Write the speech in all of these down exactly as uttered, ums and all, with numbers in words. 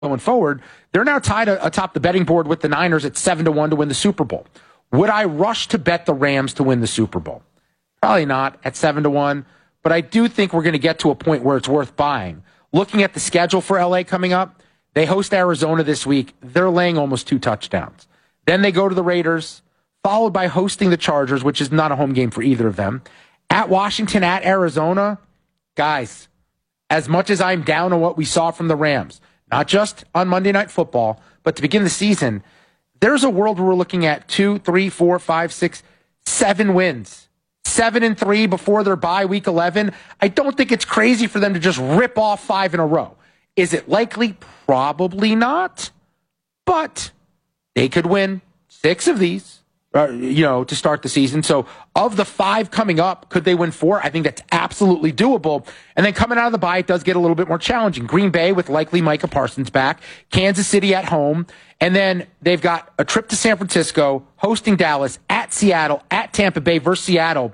going forward, they're now tied atop the betting board with the Niners at seven to one to win the Super Bowl. Would I rush to bet the Rams to win the Super Bowl? Probably not at seven to one, but I do think we're going to get to a point where it's worth buying. Looking at the schedule for L A coming up, they host Arizona this week. They're laying almost two touchdowns. Then they go to the Raiders, followed by hosting the Chargers, which is not a home game for either of them. At Washington, at Arizona, guys, as much as I'm down on what we saw from the Rams, not just on Monday Night Football, but to begin the season, there's a world where we're looking at two, three, four, five, six, seven wins. Seven and three before their bye week eleven. I don't think it's crazy for them to just rip off five in a row. Is it likely? Probably not. But they could win six of these, uh, you know, to start the season. So of the five coming up, could they win four? I think that's absolutely doable. And then coming out of the bye, it does get a little bit more challenging. Green Bay with likely Micah Parsons back. Kansas City at home. And then they've got a trip to San Francisco, hosting Dallas, at Seattle, at Tampa Bay versus Seattle.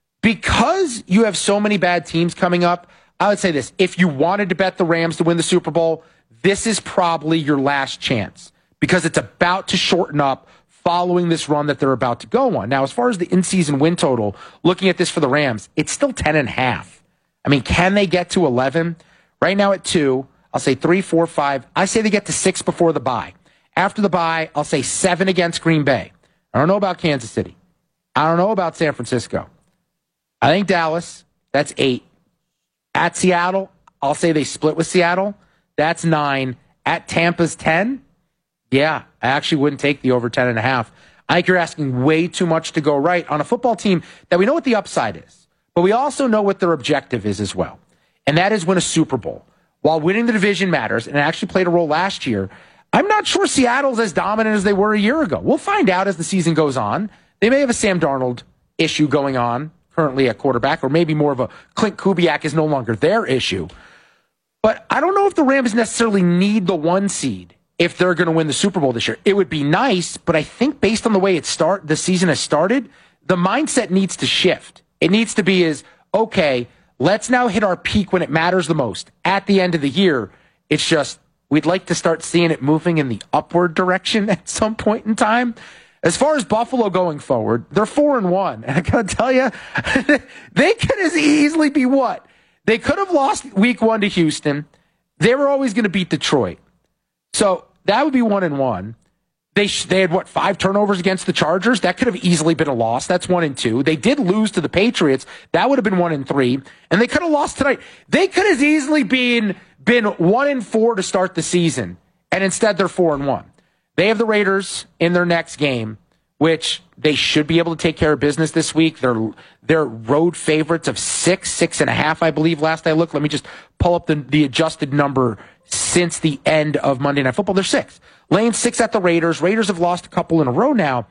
Because you have so many bad teams coming up, I would say this. If you wanted to bet the Rams to win the Super Bowl, this is probably your last chance because it's about to shorten up following this run that they're about to go on. Now, as far as the in-season win total, looking at this for the Rams, it's still ten and a half. I mean, can they get to eleven? Right now at two, I'll say three, four, five. I say they get to six before the bye. After the bye, I'll say seven against Green Bay. I don't know about Kansas City. I don't know about San Francisco. I think Dallas, that's eight. At Seattle, I'll say they split with Seattle. That's nine. At Tampa's ten. Yeah, I actually wouldn't take the over ten and a half. I think you're asking way too much to go right on a football team that we know what the upside is, but we also know what their objective is as well. And that is win a Super Bowl. While winning the division matters, and it actually played a role last year, I'm not sure Seattle's as dominant as they were a year ago. We'll find out as the season goes on. They may have a Sam Darnold issue going on currently at quarterback, or maybe more of a Clint Kubiak is no longer their issue. But I don't know if the Rams necessarily need the one seed if they're going to win the Super Bowl this year. It would be nice, but I think based on the way it start, the season has started, the mindset needs to shift. It needs to be is, okay, let's now hit our peak when it matters the most. At the end of the year, it's just, we'd like to start seeing it moving in the upward direction at some point in time. As far as Buffalo going forward, they're four and one. And I gotta tell you, they could as easily be what? They could have lost week one to Houston. They were always going to beat Detroit. So that would be one and one. They sh- they had what, five turnovers against the Chargers? That could have easily been a loss. That's one and two. They did lose to the Patriots. That would have been one and three. And they could have lost tonight. They could have easily been been one and four to start the season, and instead they're four and one. They have the Raiders in their next game, which they should be able to take care of business this week. They're they're road favorites of six, six and a half, I believe. Last I looked, let me just pull up the the adjusted number since the end of Monday Night Football. They're six, laying six at the Raiders. Raiders have lost a couple in a row now.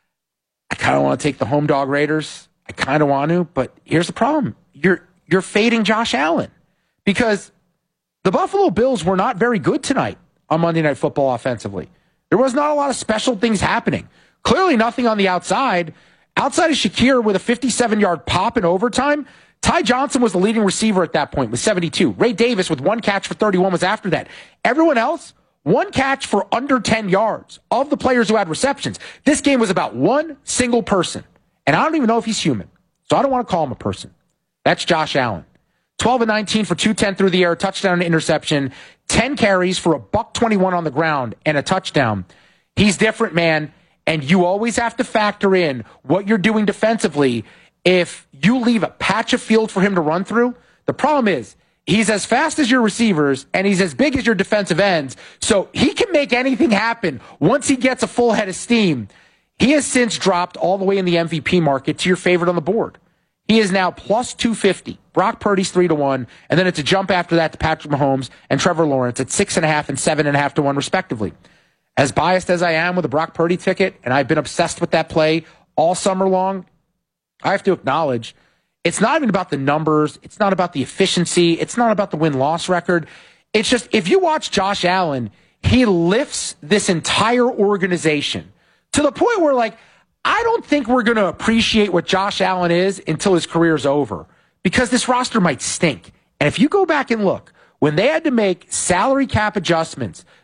I kind of want to take the home dog Raiders. I kind of want to, but here's the problem: you're you're fading Josh Allen because the Buffalo Bills were not very good tonight on Monday Night Football offensively. There was not a lot of special things happening. Clearly nothing on the outside. Outside of Shakir with a fifty-seven-yard pop in overtime, Ty Johnson was the leading receiver at that point with seventy-two. Ray Davis with one catch for thirty-one was after that. Everyone else, one catch for under ten yards of the players who had receptions. This game was about one single person. And I don't even know if he's human. So I don't want to call him a person. That's Josh Allen. twelve and nineteen for two ten through the air, touchdown and interception, ten carries for a buck twenty-one on the ground and a touchdown. He's different, man, and you always have to factor in what you're doing defensively. If you leave a patch of field for him to run through, the problem is he's as fast as your receivers and he's as big as your defensive ends, so he can make anything happen once he gets a full head of steam. He has since dropped all the way in the M V P market to your favorite on the board. He is now plus two fifty. Brock Purdy's three to one, and then it's a jump after that to Patrick Mahomes and Trevor Lawrence at six and a half and seven and a half to one, respectively. As biased as I am with the Brock Purdy ticket, and I've been obsessed with that play all summer long, I have to acknowledge it's not even about the numbers. It's not about the efficiency. It's not about the win-loss record. It's just, if you watch Josh Allen, he lifts this entire organization to the point where, like, I don't think we're going to appreciate what Josh Allen is until his career's over, because this roster might stink. And if you go back and look, when they had to make salary cap adjustments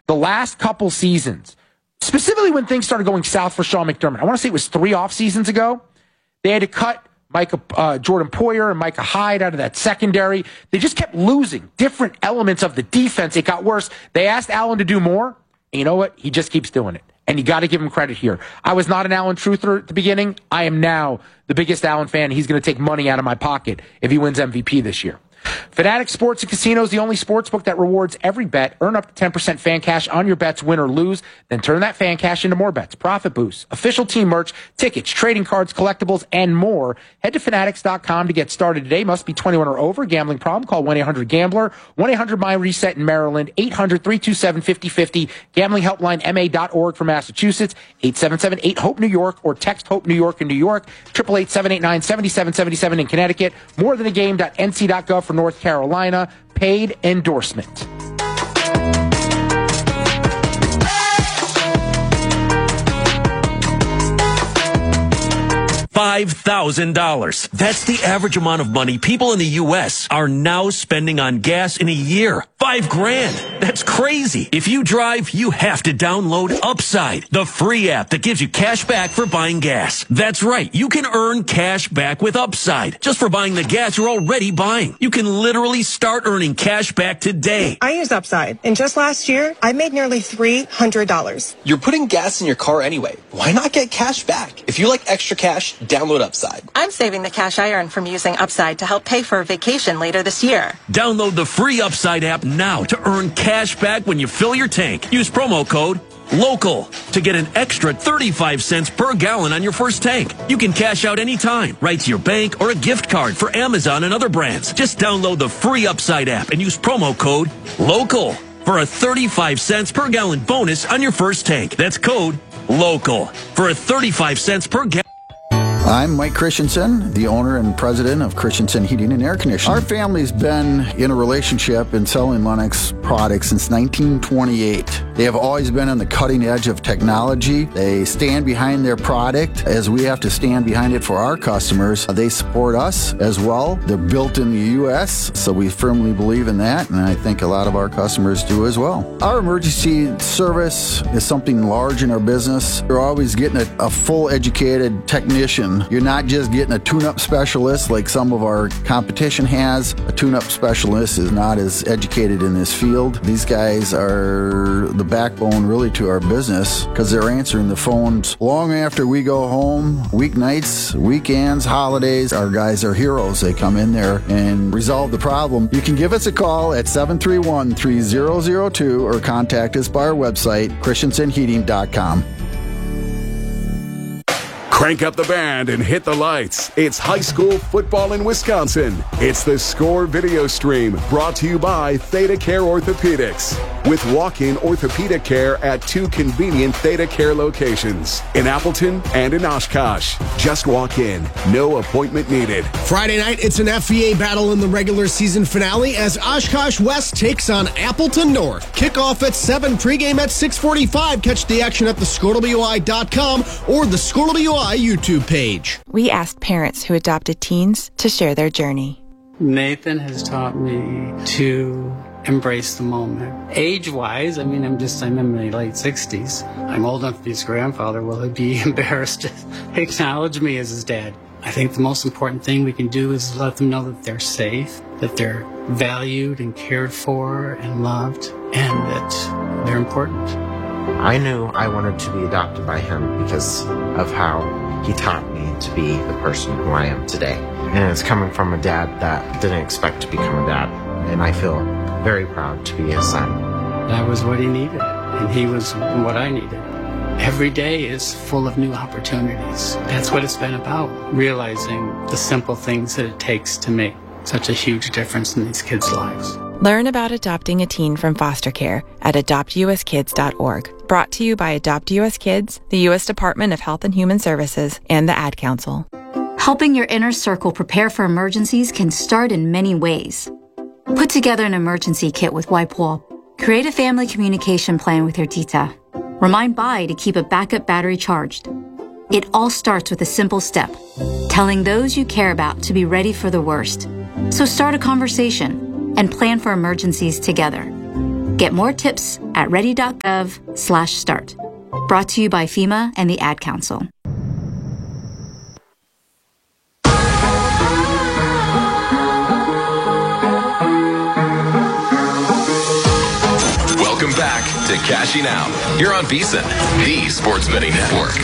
The last couple seasons, specifically when things started going south for Sean McDermott, I want to say it was three off seasons ago, they had to cut Micah, uh, Jordan Poyer and Micah Hyde out of that secondary. They just kept losing different elements of the defense. It got worse. They asked Allen to do more, and you know what? He just keeps doing it. And you got to give him credit here. I was not an Allen truther at the beginning. I am now the biggest Allen fan. He's going to take money out of my pocket if he wins M V P this year. Fanatics Sports and Casino is the only sports book that rewards every bet. Earn up to ten percent fan cash on your bets, win or lose. Then turn that fan cash into more bets, profit boosts, official team merch, tickets, trading cards, collectibles, and more. Head to fanatics dot com to get started today. Must be twenty-one or over. Gambling problem? Call one eight hundred gambler. one eight hundred my reset in Maryland. eight hundred three two seven five oh five oh. Gambling helpline M A dot org for Massachusetts. eight seven seven eight hope New York or text HOPE New York in New York. eight eight eight seven eight nine seven seven seven seven in Connecticut. more than a game dot n c dot gov for North Carolina. Paid endorsement. five thousand dollars. That's the average amount of money people in the U S are now spending on gas in a year. Five grand. That's crazy. If you drive, you have to download Upside, the free app that gives you cash back for buying gas. That's right. You can earn cash back with Upside just for buying the gas you're already buying. You can literally start earning cash back today. I use Upside, and just last year, I made nearly three hundred dollars. You're putting gas in your car anyway. Why not get cash back? If you like extra cash, download Upside. I'm saving the cash I earn from using Upside to help pay for a vacation later this year. Download the free Upside app now to earn cash back when you fill your tank. Use promo code LOCAL to get an extra thirty-five cents per gallon on your first tank. You can cash out anytime, right to your bank or a gift card for Amazon and other brands. Just download the free Upside app and use promo code LOCAL for a thirty-five cents per gallon bonus on your first tank. That's code LOCAL for a thirty-five cents per gallon. I'm Mike Christensen, the owner and president of Christensen Heating and Air Conditioning. Our family's been in a relationship in selling Lennox products since nineteen twenty-eight. They have always been on the cutting edge of technology. They stand behind their product as we have to stand behind it for our customers. They support us as well. They're built in the U S, so we firmly believe in that, and I think a lot of our customers do as well. Our emergency service is something large in our business. You're always getting a, a full educated technician. You're not just getting a tune-up specialist like some of our competition has. A tune-up specialist is not as educated in this field. These guys are the backbone really to our business because they're answering the phones long after we go home, weeknights, weekends, holidays. Our guys are heroes. They come in there and resolve the problem. You can give us a call at seven three one, three zero zero two or contact us by our website, christensen heating dot com. Crank up the band and hit the lights. It's high school football in Wisconsin. It's the Score video stream brought to you by Theta Care Orthopedics. With walk-in orthopedic care at two convenient Theta Care locations in Appleton and in Oshkosh. Just walk in. No appointment needed. Friday night, it's an F V A battle in the regular season finale as Oshkosh West takes on Appleton North. Kickoff at seven, pregame at six forty-five. Catch the action at the score w i dot com or the Score W I YouTube page. We asked parents who adopted teens to share their journey. Nathan has taught me to embrace the moment. Age-wise, I mean, I'm just, I'm in my late sixties. I'm old enough to be his grandfather. Will he be embarrassed to acknowledge me as his dad? I think the most important thing we can do is let them know that they're safe, that they're valued and cared for and loved, and that they're important. I knew I wanted to be adopted by him because of how he taught me to be the person who I am today. And it's coming from a dad that didn't expect to become a dad. And I feel very proud to be his son. That was what he needed, and he was what I needed. Every day is full of new opportunities. That's what it's been about, realizing the simple things that it takes to make such a huge difference in these kids' lives. Learn about adopting a teen from foster care at adopt u s kids dot org. Brought to you by Adopt U S Kids, the U S Department of Health and Human Services, and the Ad Council. Helping your inner circle prepare for emergencies can start in many ways. Put together an emergency kit with WipeWall. Create a family communication plan with your tita. Remind Bai to keep a backup battery charged. It all starts with a simple step, telling those you care about to be ready for the worst. So start a conversation and plan for emergencies together. Get more tips at ready.gov slash start. Brought to you by FEMA and the Ad Council. Welcome back to Cashing Out here on VSiN, the Sports Betting Network.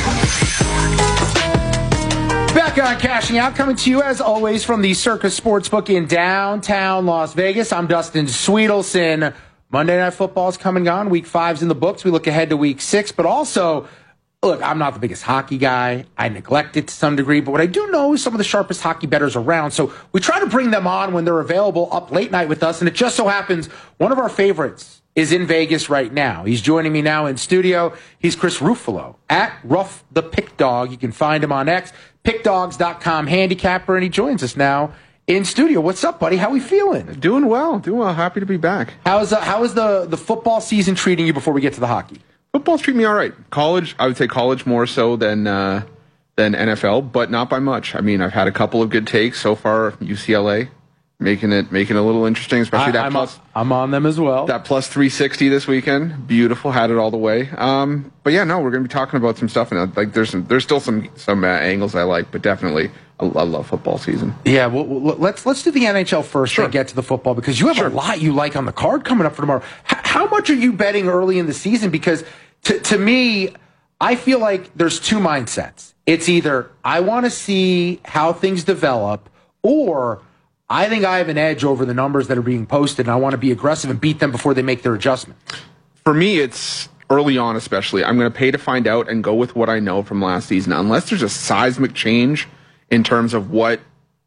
Back on Cashing Out, coming to you as always from the Circus Sportsbook in downtown Las Vegas. I'm Dustin Sweetelson. Monday Night Football is coming on. Week five's in the books. We look ahead to week six, but also, look, I'm not the biggest hockey guy. I neglect it to some degree, but what I do know is some of the sharpest hockey bettors around. So we try to bring them on when they're available up late night with us, and it just so happens one of our favorites is in Vegas right now. He's joining me now in studio. He's Chris Ruffalo at Ruff the Pick Dog. You can find him on X, pick dogs dot com handicapper, and he joins us now in studio. What's up, buddy? How we feeling? Doing well. Doing well. Happy to be back. How's uh, how is the, the football season treating you before we get to the hockey? Football's treating me all right. College, I would say college more so than uh, than N F L, but not by much. I mean, I've had a couple of good takes so far. U C L A making it making it a little interesting, especially I, that I'm plus. On, I'm on them as well. That plus three sixty this weekend, beautiful. Had it all the way. Um, but yeah, no, we're going to be talking about some stuff, and like there's some there's still some some uh, angles I like, but definitely. I love football season. Yeah, well, let's let's do the N H L first sure. and get to the football because you have sure. a lot you like on the card coming up for tomorrow. H- how much are you betting early in the season? Because to to me, I feel like there's two mindsets. It's either I want to see how things develop, or I think I have an edge over the numbers that are being posted, and I want to be aggressive and beat them before they make their adjustment. For me, it's early on especially. I'm going to pay to find out and go with what I know from last season. Unless there's a seismic change in terms of what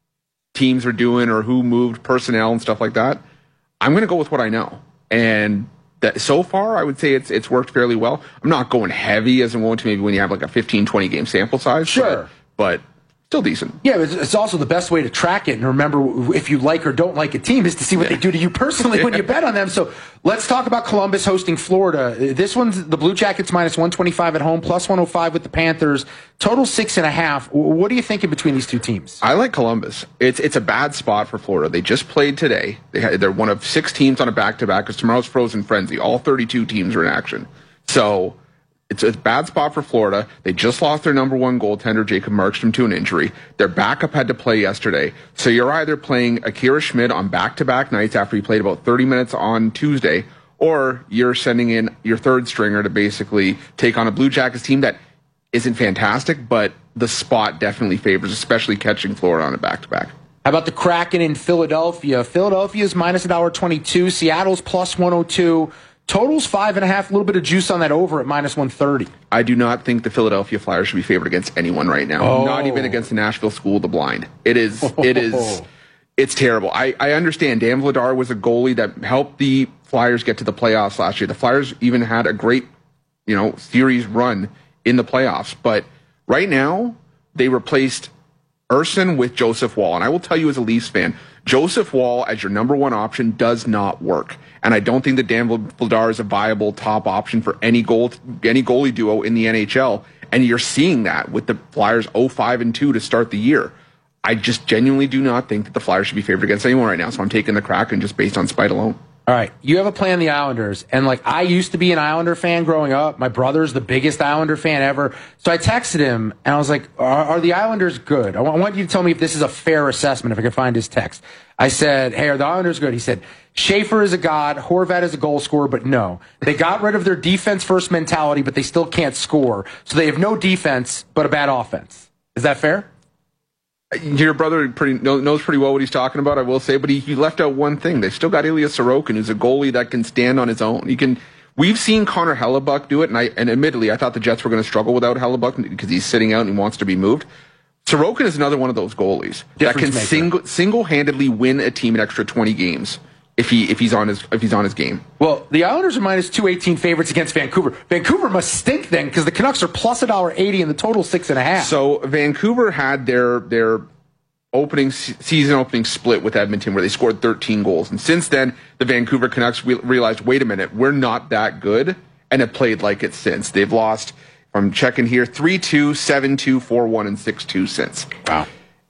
teams are doing or who moved personnel and stuff like that, I'm going to go with what I know. And that so far, I would say it's it's worked fairly well. I'm not going heavy as I'm going to maybe when you have like a fifteen, twenty game sample size. Sure. But, but still decent. Yeah, it's also the best way to track it and remember if you like or don't like a team is to see what they do to you personally yeah. when you bet on them. So let's talk about Columbus hosting Florida. This one's the Blue Jackets minus one twenty-five at home, plus one oh five with the Panthers. Total six and a half. What are you thinking between these two teams? I like Columbus. It's it's a bad spot for Florida. They just played today. They had, they're one of six teams on a back-to-back because tomorrow's Frozen Frenzy. All thirty-two teams are in action. So it's a bad spot for Florida. They just lost their number one goaltender, Jacob Markstrom, to an injury. Their backup had to play yesterday. So you're either playing Akira Schmid on back-to-back nights after he played about thirty minutes on Tuesday, or you're sending in your third stringer to basically take on a Blue Jackets team that isn't fantastic, but the spot definitely favors, especially catching Florida on a back-to-back. How about the Kraken in Philadelphia? Philadelphia's minus one twenty-two. Seattle's plus one oh two. Total's five and a half, a little bit of juice on that over at minus one thirty. I do not think the Philadelphia Flyers should be favored against anyone right now. Oh. Not even against the Nashville School of the Blind. It is, it is, it's terrible. I, I understand Dan Vladar was a goalie that helped the Flyers get to the playoffs last year. The Flyers even had a great, you know, series run in the playoffs. But right now, they replaced Urson with Joseph Wall. And I will tell you as a Leafs fan, Joseph Wall as your number one option does not work. And I don't think that Dan Vladar is a viable top option for any goal, any goalie duo in the N H L. And you're seeing that with the Flyers oh five and two to start the year. I just genuinely do not think that the Flyers should be favored against anyone right now. So I'm taking the Kraken just based on spite alone. All right, you have a play on the Islanders, and like I used to be an Islander fan growing up. My brother's the biggest Islander fan ever. So I texted him, and I was like, are, are the Islanders good? I want, I want you to tell me if this is a fair assessment, if I can find his text. I said, hey, are the Islanders good? He said, Schaefer is a god, Horvat is a goal scorer, but no. They got rid of their defense-first mentality, but they still can't score. So they have no defense, but a bad offense. Is that fair? Your brother pretty knows pretty well what he's talking about, I will say, but he, he left out one thing. They've still got Ilya Sorokin, who's a goalie that can stand on his own. He can. We've seen Connor Hellebuck do it, and I and admittedly, I thought the Jets were going to struggle without Hellebuck because he's sitting out and he wants to be moved. Sorokin is another one of those goalies that can single single-handedly win a team an extra twenty games if he if he's on his if he's on his game. Well, the Islanders are minus two eighteen favorites against Vancouver. Vancouver must stink then because the Canucks are plus a dollar eighty and the total six and a half. So Vancouver had their their. opening season opening split with Edmonton where they scored thirteen goals. And since then, the Vancouver Canucks realized, wait a minute, we're not that good, and have played like it since. They've lost, I'm checking here, three two, seven two, four one, and six two since. Wow.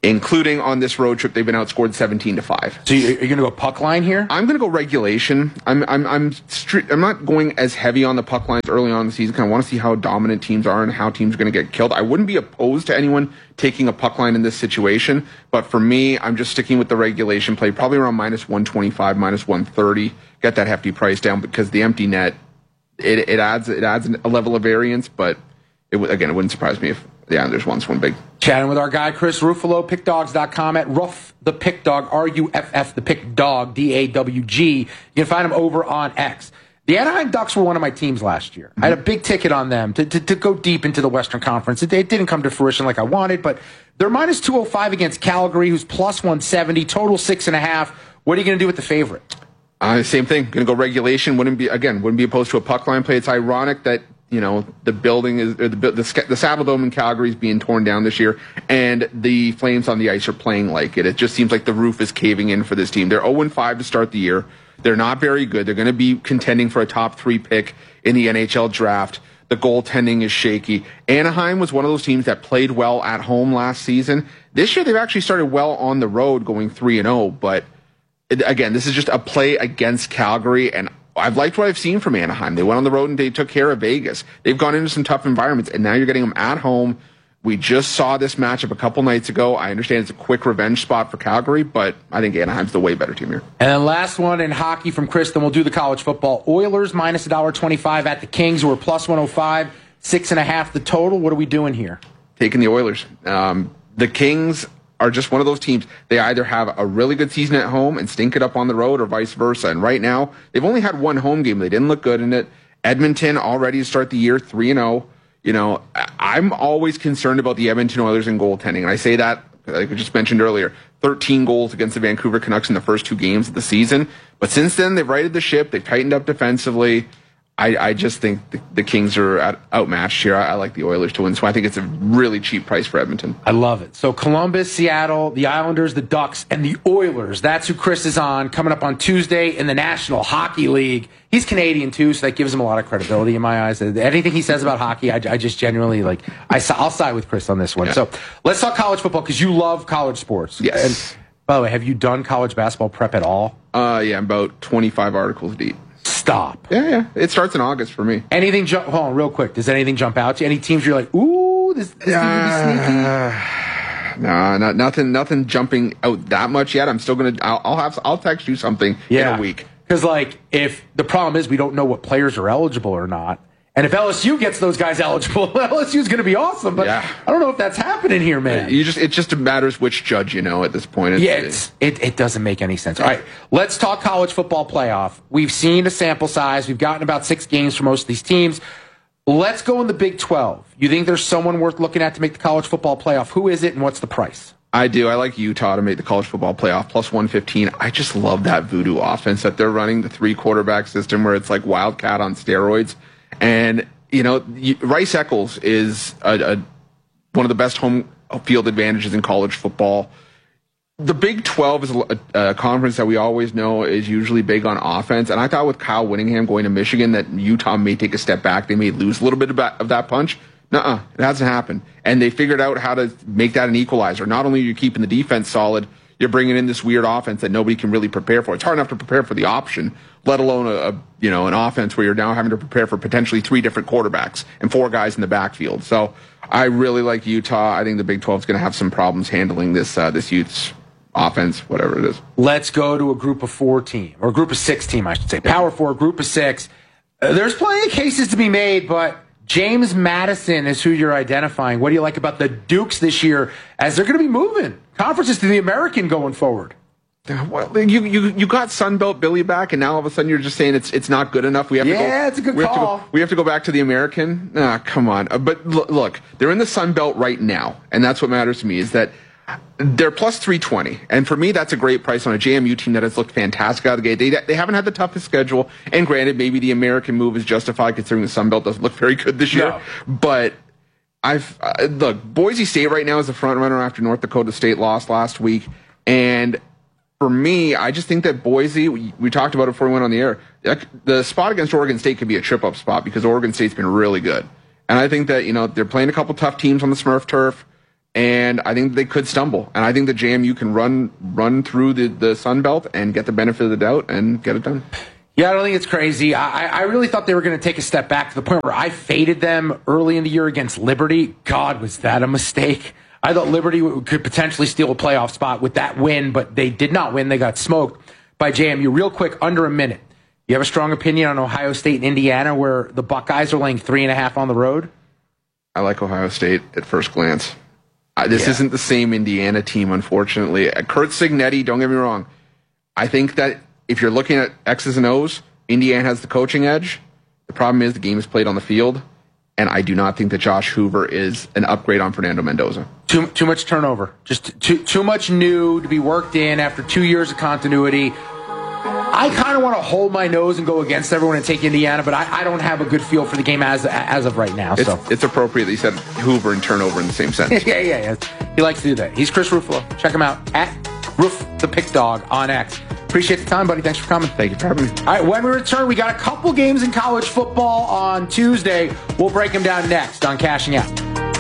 including on this road trip, they've been outscored seventeen to five. So you're going to go puck line here? I'm going to go regulation. I'm I'm I'm stri- I'm not going as heavy on the puck lines early on in the season. I want to see how dominant teams are and how teams are going to get killed. I wouldn't be opposed to anyone taking a puck line in this situation, but for me, I'm just sticking with the regulation play, probably around minus one twenty-five, minus one thirty. Get that hefty price down because the empty net, it it adds it adds a level of variance, but it w- again, it wouldn't surprise me if the Islanders won one big. Chatting with our guy, Chris Ruffalo, pick dogs dot com at Ruff the Pick Dog, R U F F the Pick Dog, D A W G. You can find him over on X. The Anaheim Ducks were one of my teams last year. Mm-hmm. I had a big ticket on them to, to, to go deep into the Western Conference. It, it didn't come to fruition like I wanted, but they're minus two oh five against Calgary, who's plus one seventy, total six and a half. What are you going to do with the favorite? Uh, same thing. Going to go regulation. Wouldn't be again. Wouldn't be opposed to a puck line play. It's ironic that you know the building is or the the, the Saddle Dome in Calgary is being torn down this year, and the Flames on the ice are playing like it. It just seems like the roof is caving in for this team. They're oh and five to start the year. They're not very good. They're going to be contending for a top three pick in the N H L draft. The goaltending is shaky. Anaheim was one of those teams that played well at home last season. This year they've actually started well on the road, going three and oh, but. Again, this is just a play against Calgary, and I've liked what I've seen from Anaheim. They went on the road and they took care of Vegas. They've gone into some tough environments, and now you're getting them at home. We just saw this matchup a couple nights ago. I understand it's a quick revenge spot for Calgary, but I think Anaheim's the way better team here. And then last one in hockey from Chris, then we'll do the college football. Oilers minus one dollar twenty-five at the Kings, who are plus one oh five, six and a half the total. What are we doing here? Taking the Oilers. Um, the Kings are just one of those teams. They either have a really good season at home and stink it up on the road or vice versa. And right now, they've only had one home game. They didn't look good in it. Edmonton already to start the year three and oh. You know, I'm always concerned about the Edmonton Oilers in goaltending. And I say that, like I just mentioned earlier, thirteen goals against the Vancouver Canucks in the first two games of the season. But since then, they've righted the ship. They've tightened up defensively. I, I just think the, the Kings are out, outmatched here. I, I like the Oilers to win, so I think it's a really cheap price for Edmonton. I love it. So Columbus, Seattle, the Islanders, the Ducks, and the Oilers. That's who Chris is on coming up on Tuesday in the National Hockey League. He's Canadian, too, so that gives him a lot of credibility in my eyes. Anything he says about hockey, I, I just genuinely, like, I, I'll side with Chris on this one. Yeah. So let's talk college football, because you love college sports. Yes. And, by the way, have you done college basketball prep at all? Uh, yeah, about twenty-five articles deep. Stop. Yeah, yeah. It starts in August for me. Anything jump? Hold on, real quick. Does anything jump out to you? Any teams you're like, ooh, this, this uh, team would be sneaky? No, not, nothing. Nothing jumping out that much yet. I'm still gonna. I'll, I'll have. I'll text you something yeah. in a week. Because like, if the problem is we don't know what players are eligible or not, and if L S U gets those guys eligible, L S U is going to be awesome. But yeah. I don't know if that's happening here, man. You just it just matters which judge you know at this point. It's, yeah, it's, it it doesn't make any sense. All right, let's talk college football playoff. We've seen a sample size. We've gotten about six games for most of these teams. Let's go in the Big twelve. You think there's someone worth looking at to make the college football playoff? Who is it, and what's the price? I do. I like Utah to make the college football playoff, plus one fifteen. I just love that voodoo offense that they're running, the three quarterback system where it's like Wildcat on steroids. And you know, Rice Eccles is a, a, one of the best home field advantages in college football. The Big twelve is a, a conference that we always know is usually big on offense. And I thought with Kyle Whittingham going to Michigan that Utah may take a step back. They may lose a little bit of, of that punch. Nuh-uh, it hasn't happened. And they figured out how to make that an equalizer. Not only are you keeping the defense solid, you're bringing in this weird offense that nobody can really prepare for. It's hard enough to prepare for the option, let alone a, a you know an offense where you're now having to prepare for potentially three different quarterbacks and four guys in the backfield. So I really like Utah. I think the Big twelve is going to have some problems handling this uh, this Utes offense, whatever it is. Let's go to a group of four team, or a group of six team, I should say. Power four, group of six. Uh, there's plenty of cases to be made, but James Madison is who you're identifying. What do you like about the Dukes this year as they're going to be moving conferences to the American going forward? Well, you you you got Sunbelt Billy back, and now all of a sudden you're just saying it's it's not good enough. We have yeah, to go, it's a good we call. Have to go, we have to go back to the American. Ah, come on. Uh, but look, look, they're in the Sunbelt right now, and that's what matters to me is that they're plus three twenty, and for me that's a great price on a J M U team that has looked fantastic out of the gate. They they haven't had the toughest schedule, and granted, maybe the American move is justified considering the Sunbelt doesn't look very good this year. No. But I've uh, look, Boise State right now is the front runner after North Dakota State lost last week, and for me, I just think that Boise, we, we talked about it before we went on the air, the spot against Oregon State could be a trip-up spot because Oregon State's been really good. And I think that, you know, they're playing a couple tough teams on the Smurf turf. and I think they could stumble. And I think the J M U can run run through the, the Sun Belt and get the benefit of the doubt and get it done. Yeah, I don't think it's crazy. I, I really thought they were going to take a step back to the point where I faded them early in the year against Liberty. God, was that a mistake? I thought Liberty could potentially steal a playoff spot with that win, but they did not win. They got smoked by J M U. Real quick, under a minute. You have a strong opinion on Ohio State and Indiana, where the Buckeyes are laying three and a half on the road? I like Ohio State at first glance. Uh, this Yeah. isn't the same Indiana team, unfortunately. Uh, Kurt Signetti, don't get me wrong. I think that if you're looking at X's and O's, Indiana has the coaching edge. The problem is the game is played on the field, and I do not think that Josh Hoover is an upgrade on Fernando Mendoza. Too too much turnover. Just too too much new to be worked in after two years of continuity. I kind of want to hold my nose and go against everyone and take Indiana, but I, I don't have a good feel for the game as as of right now. It's, So it's appropriate that you said Hoover and turnover in the same sentence. yeah, yeah, yeah. He likes to do that. He's Chris Ruffalo. Check him out at Roof the Pick Dog on X. Appreciate the time, buddy. Thanks for coming. Thank you for having me. All right, when we return, we got a couple games in college football on Tuesday. We'll break them down next on Cashing Out.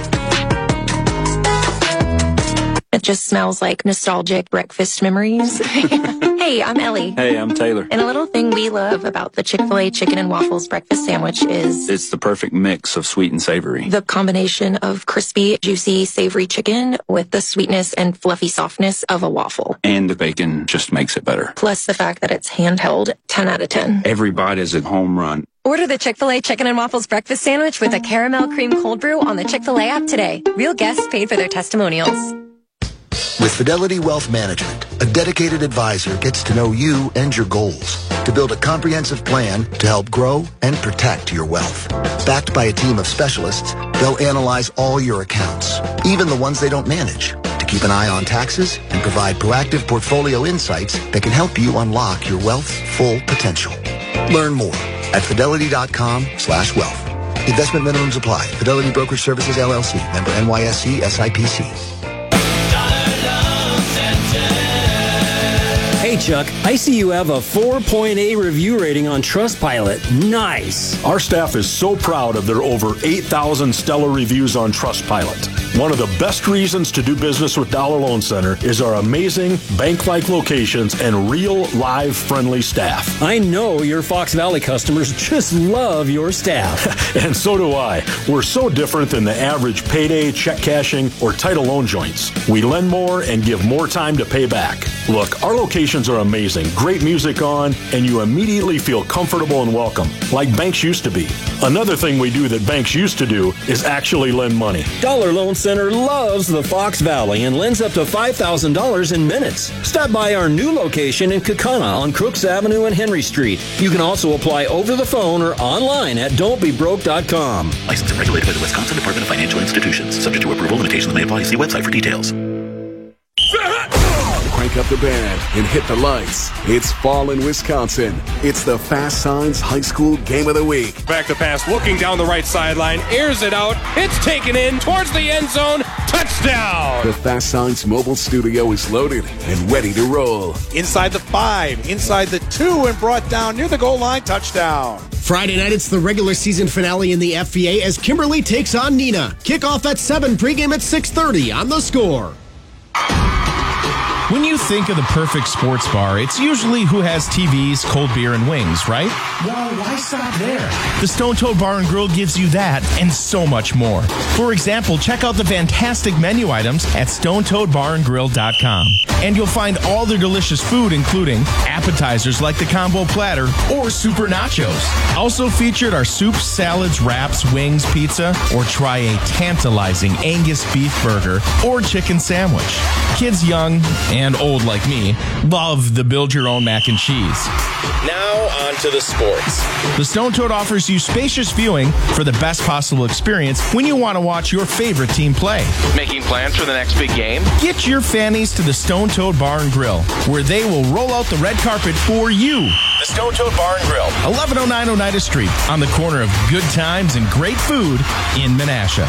It just smells like nostalgic breakfast memories. Hey, I'm Ellie. Hey, I'm Taylor. And a little thing we love about the Chick-fil-A chicken and waffles breakfast sandwich is It's the perfect mix of sweet and savory. the combination of crispy, juicy, savory chicken with the sweetness and fluffy softness of a waffle. And the bacon just makes it better. Plus the fact that it's handheld, ten out of ten. Every bite is a home run. Order the Chick-fil-A Chicken and Waffles Breakfast Sandwich with a caramel cream cold brew on the Chick-fil-A app today. Real guests paid for their testimonials. With Fidelity Wealth Management, a dedicated advisor gets to know you and your goals to build a comprehensive plan to help grow and protect your wealth. Backed by a team of specialists, they'll analyze all your accounts, even the ones they don't manage, to keep an eye on taxes and provide proactive portfolio insights that can help you unlock your wealth's full potential. Learn more at fidelity.com slash wealth. Investment minimums apply. Fidelity Brokerage Services, L L C. Member N Y S E, S I P C. Hey Chuck, I see you have a four point eight review rating on Trustpilot. Nice. Our staff is so proud of their over eight thousand stellar reviews on Trustpilot. One of the best reasons to do business with Dollar Loan Center is our amazing bank-like locations and real, live, friendly staff. I know your Fox Valley customers just love your staff. And so do I. We're so different than the average payday, check cashing, or title loan joints. We lend more and give more time to pay back. Look, our locations are amazing. Great music on, and you immediately feel comfortable and welcome, like banks used to be. Another thing we do that banks used to do is actually lend money. Dollar Loan Center loves the Fox Valley and lends up to five thousand dollars in minutes. Stop by our new location in Kakana on Crooks Avenue and Henry Street. You can also apply over the phone or online at don't be broke dot com. Licensed and regulated by the Wisconsin Department of Financial Institutions. Subject to approval, limitations may apply. See website for details. Crank up the band and hit the lights. It's fall in Wisconsin. It's the Fast Signs High School Game of the Week. Back to pass, looking down the right sideline, airs it out. It's taken in towards the end zone. Touchdown! The Fast Signs mobile studio is loaded and ready to roll. Inside the five, inside the two, and brought down near the goal line. Touchdown. Friday night, it's the regular season finale in the F V A as Kimberly takes on Nina. Kickoff at seven, pregame at six thirty on The Score. When you think of the perfect sports bar, it's usually who has T Vs, cold beer, and wings, right? Well, why stop there? The Stone Toad Bar and Grill gives you that and so much more. For example, check out the fantastic menu items at stone toad bar and grill dot com. And you'll find all their delicious food, including appetizers like the combo platter or super nachos. Also featured are soups, salads, wraps, wings, pizza, or try a tantalizing Angus beef burger or chicken sandwich. Kids young and old like me love the build your own mac and cheese. Now on to the sports. The Stone Toad offers you spacious viewing for the best possible experience when you want to watch your favorite team play. Making plans for the next big game? Get your fannies to the Stone Toad Bar and Grill, where they will roll out the red carpet for you. The Stone Toad Bar and Grill, eleven oh nine Oneida Street, on the corner of good times and great food in Menasha.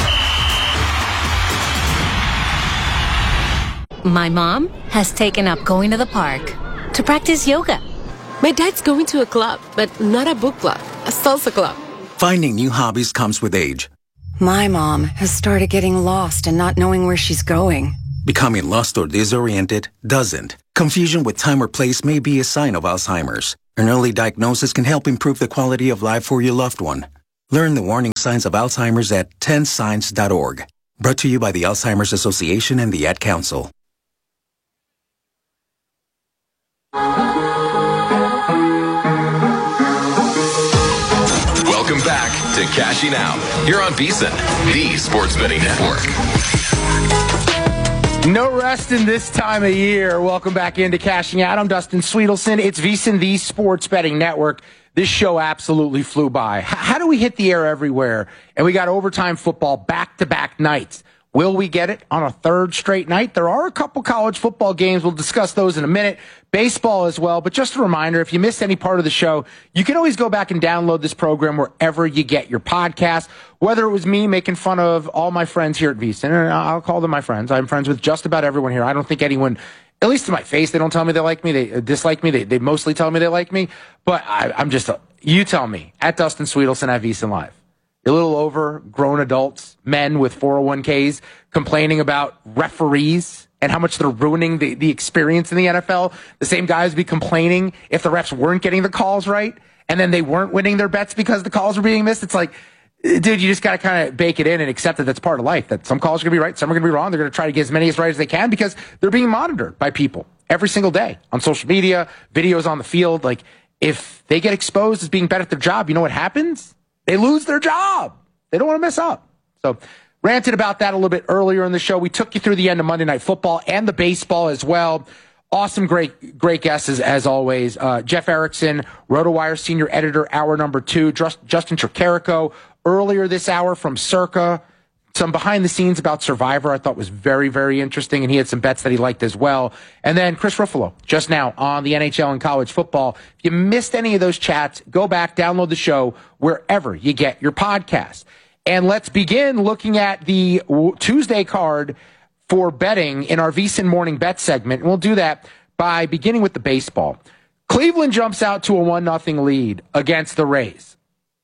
My mom has taken up going to the park to practice yoga. My dad's going to a club, but not a book club, a salsa club. Finding new hobbies comes with age. My mom has started getting lost and not knowing where she's going. Becoming lost or disoriented doesn't. Confusion with time or place may be a sign of Alzheimer's. An early diagnosis can help improve the quality of life for your loved one. Learn the warning signs of Alzheimer's at ten signs dot org. Brought to you by the Alzheimer's Association and the Ad Council. Welcome back to Cashing Out here on VSiN, the Sports Betting Network. No rest in this time of year. Welcome back into Cashing Out. I'm Dustin Sweetelson. It's VSiN, the Sports Betting Network. This show absolutely flew by. H- how do we hit the air everywhere? And we got overtime football back-to-back nights. Will we get it on a third straight night? There are a couple college football games. We'll discuss those in a minute. Baseball as well. But just a reminder, if you missed any part of the show, you can always go back and download this program wherever you get your podcast. Whether it was me making fun of all my friends here at VSiN, and I'll call them my friends. I'm friends with just about everyone here. I don't think anyone, at least to my face, they don't tell me they like me. They dislike me. They, they mostly tell me they like me. But I, I'm just, you tell me, at Dustin Sweetelson at VSiN Live. A little over grown adults, men with four oh one k's, complaining about referees and how much they're ruining the, the experience in the N F L. The same guys be complaining if the refs weren't getting the calls right, and then they weren't winning their bets because the calls were being missed. It's like, dude, you just got to kind of bake it in and accept that that's part of life, that some calls are going to be right, some are going to be wrong. They're going to try to get as many as right as they can because they're being monitored by people every single day on social media, videos on the field. Like, if they get exposed as being bad at their job, you know what happens? They lose their job. They don't want to mess up. So, ranted about that a little bit earlier in the show. We took you through the end of Monday Night Football and the baseball as well. Awesome, great, great guests as, as always. Uh, Jeff Erickson, RotoWire senior editor, hour number two. Just, Justin Tricarico earlier this hour from Circa. Some behind the scenes about Survivor I thought was very, very interesting, and he had some bets that he liked as well. And then Chris Ruffalo, just now on the N H L and college football. If you missed any of those chats, go back, download the show wherever you get your podcast. And let's begin looking at the Tuesday card for betting in our VSiN Morning Bet segment. And we'll do that by beginning with the baseball. Cleveland jumps out to a one nothing lead against the Rays.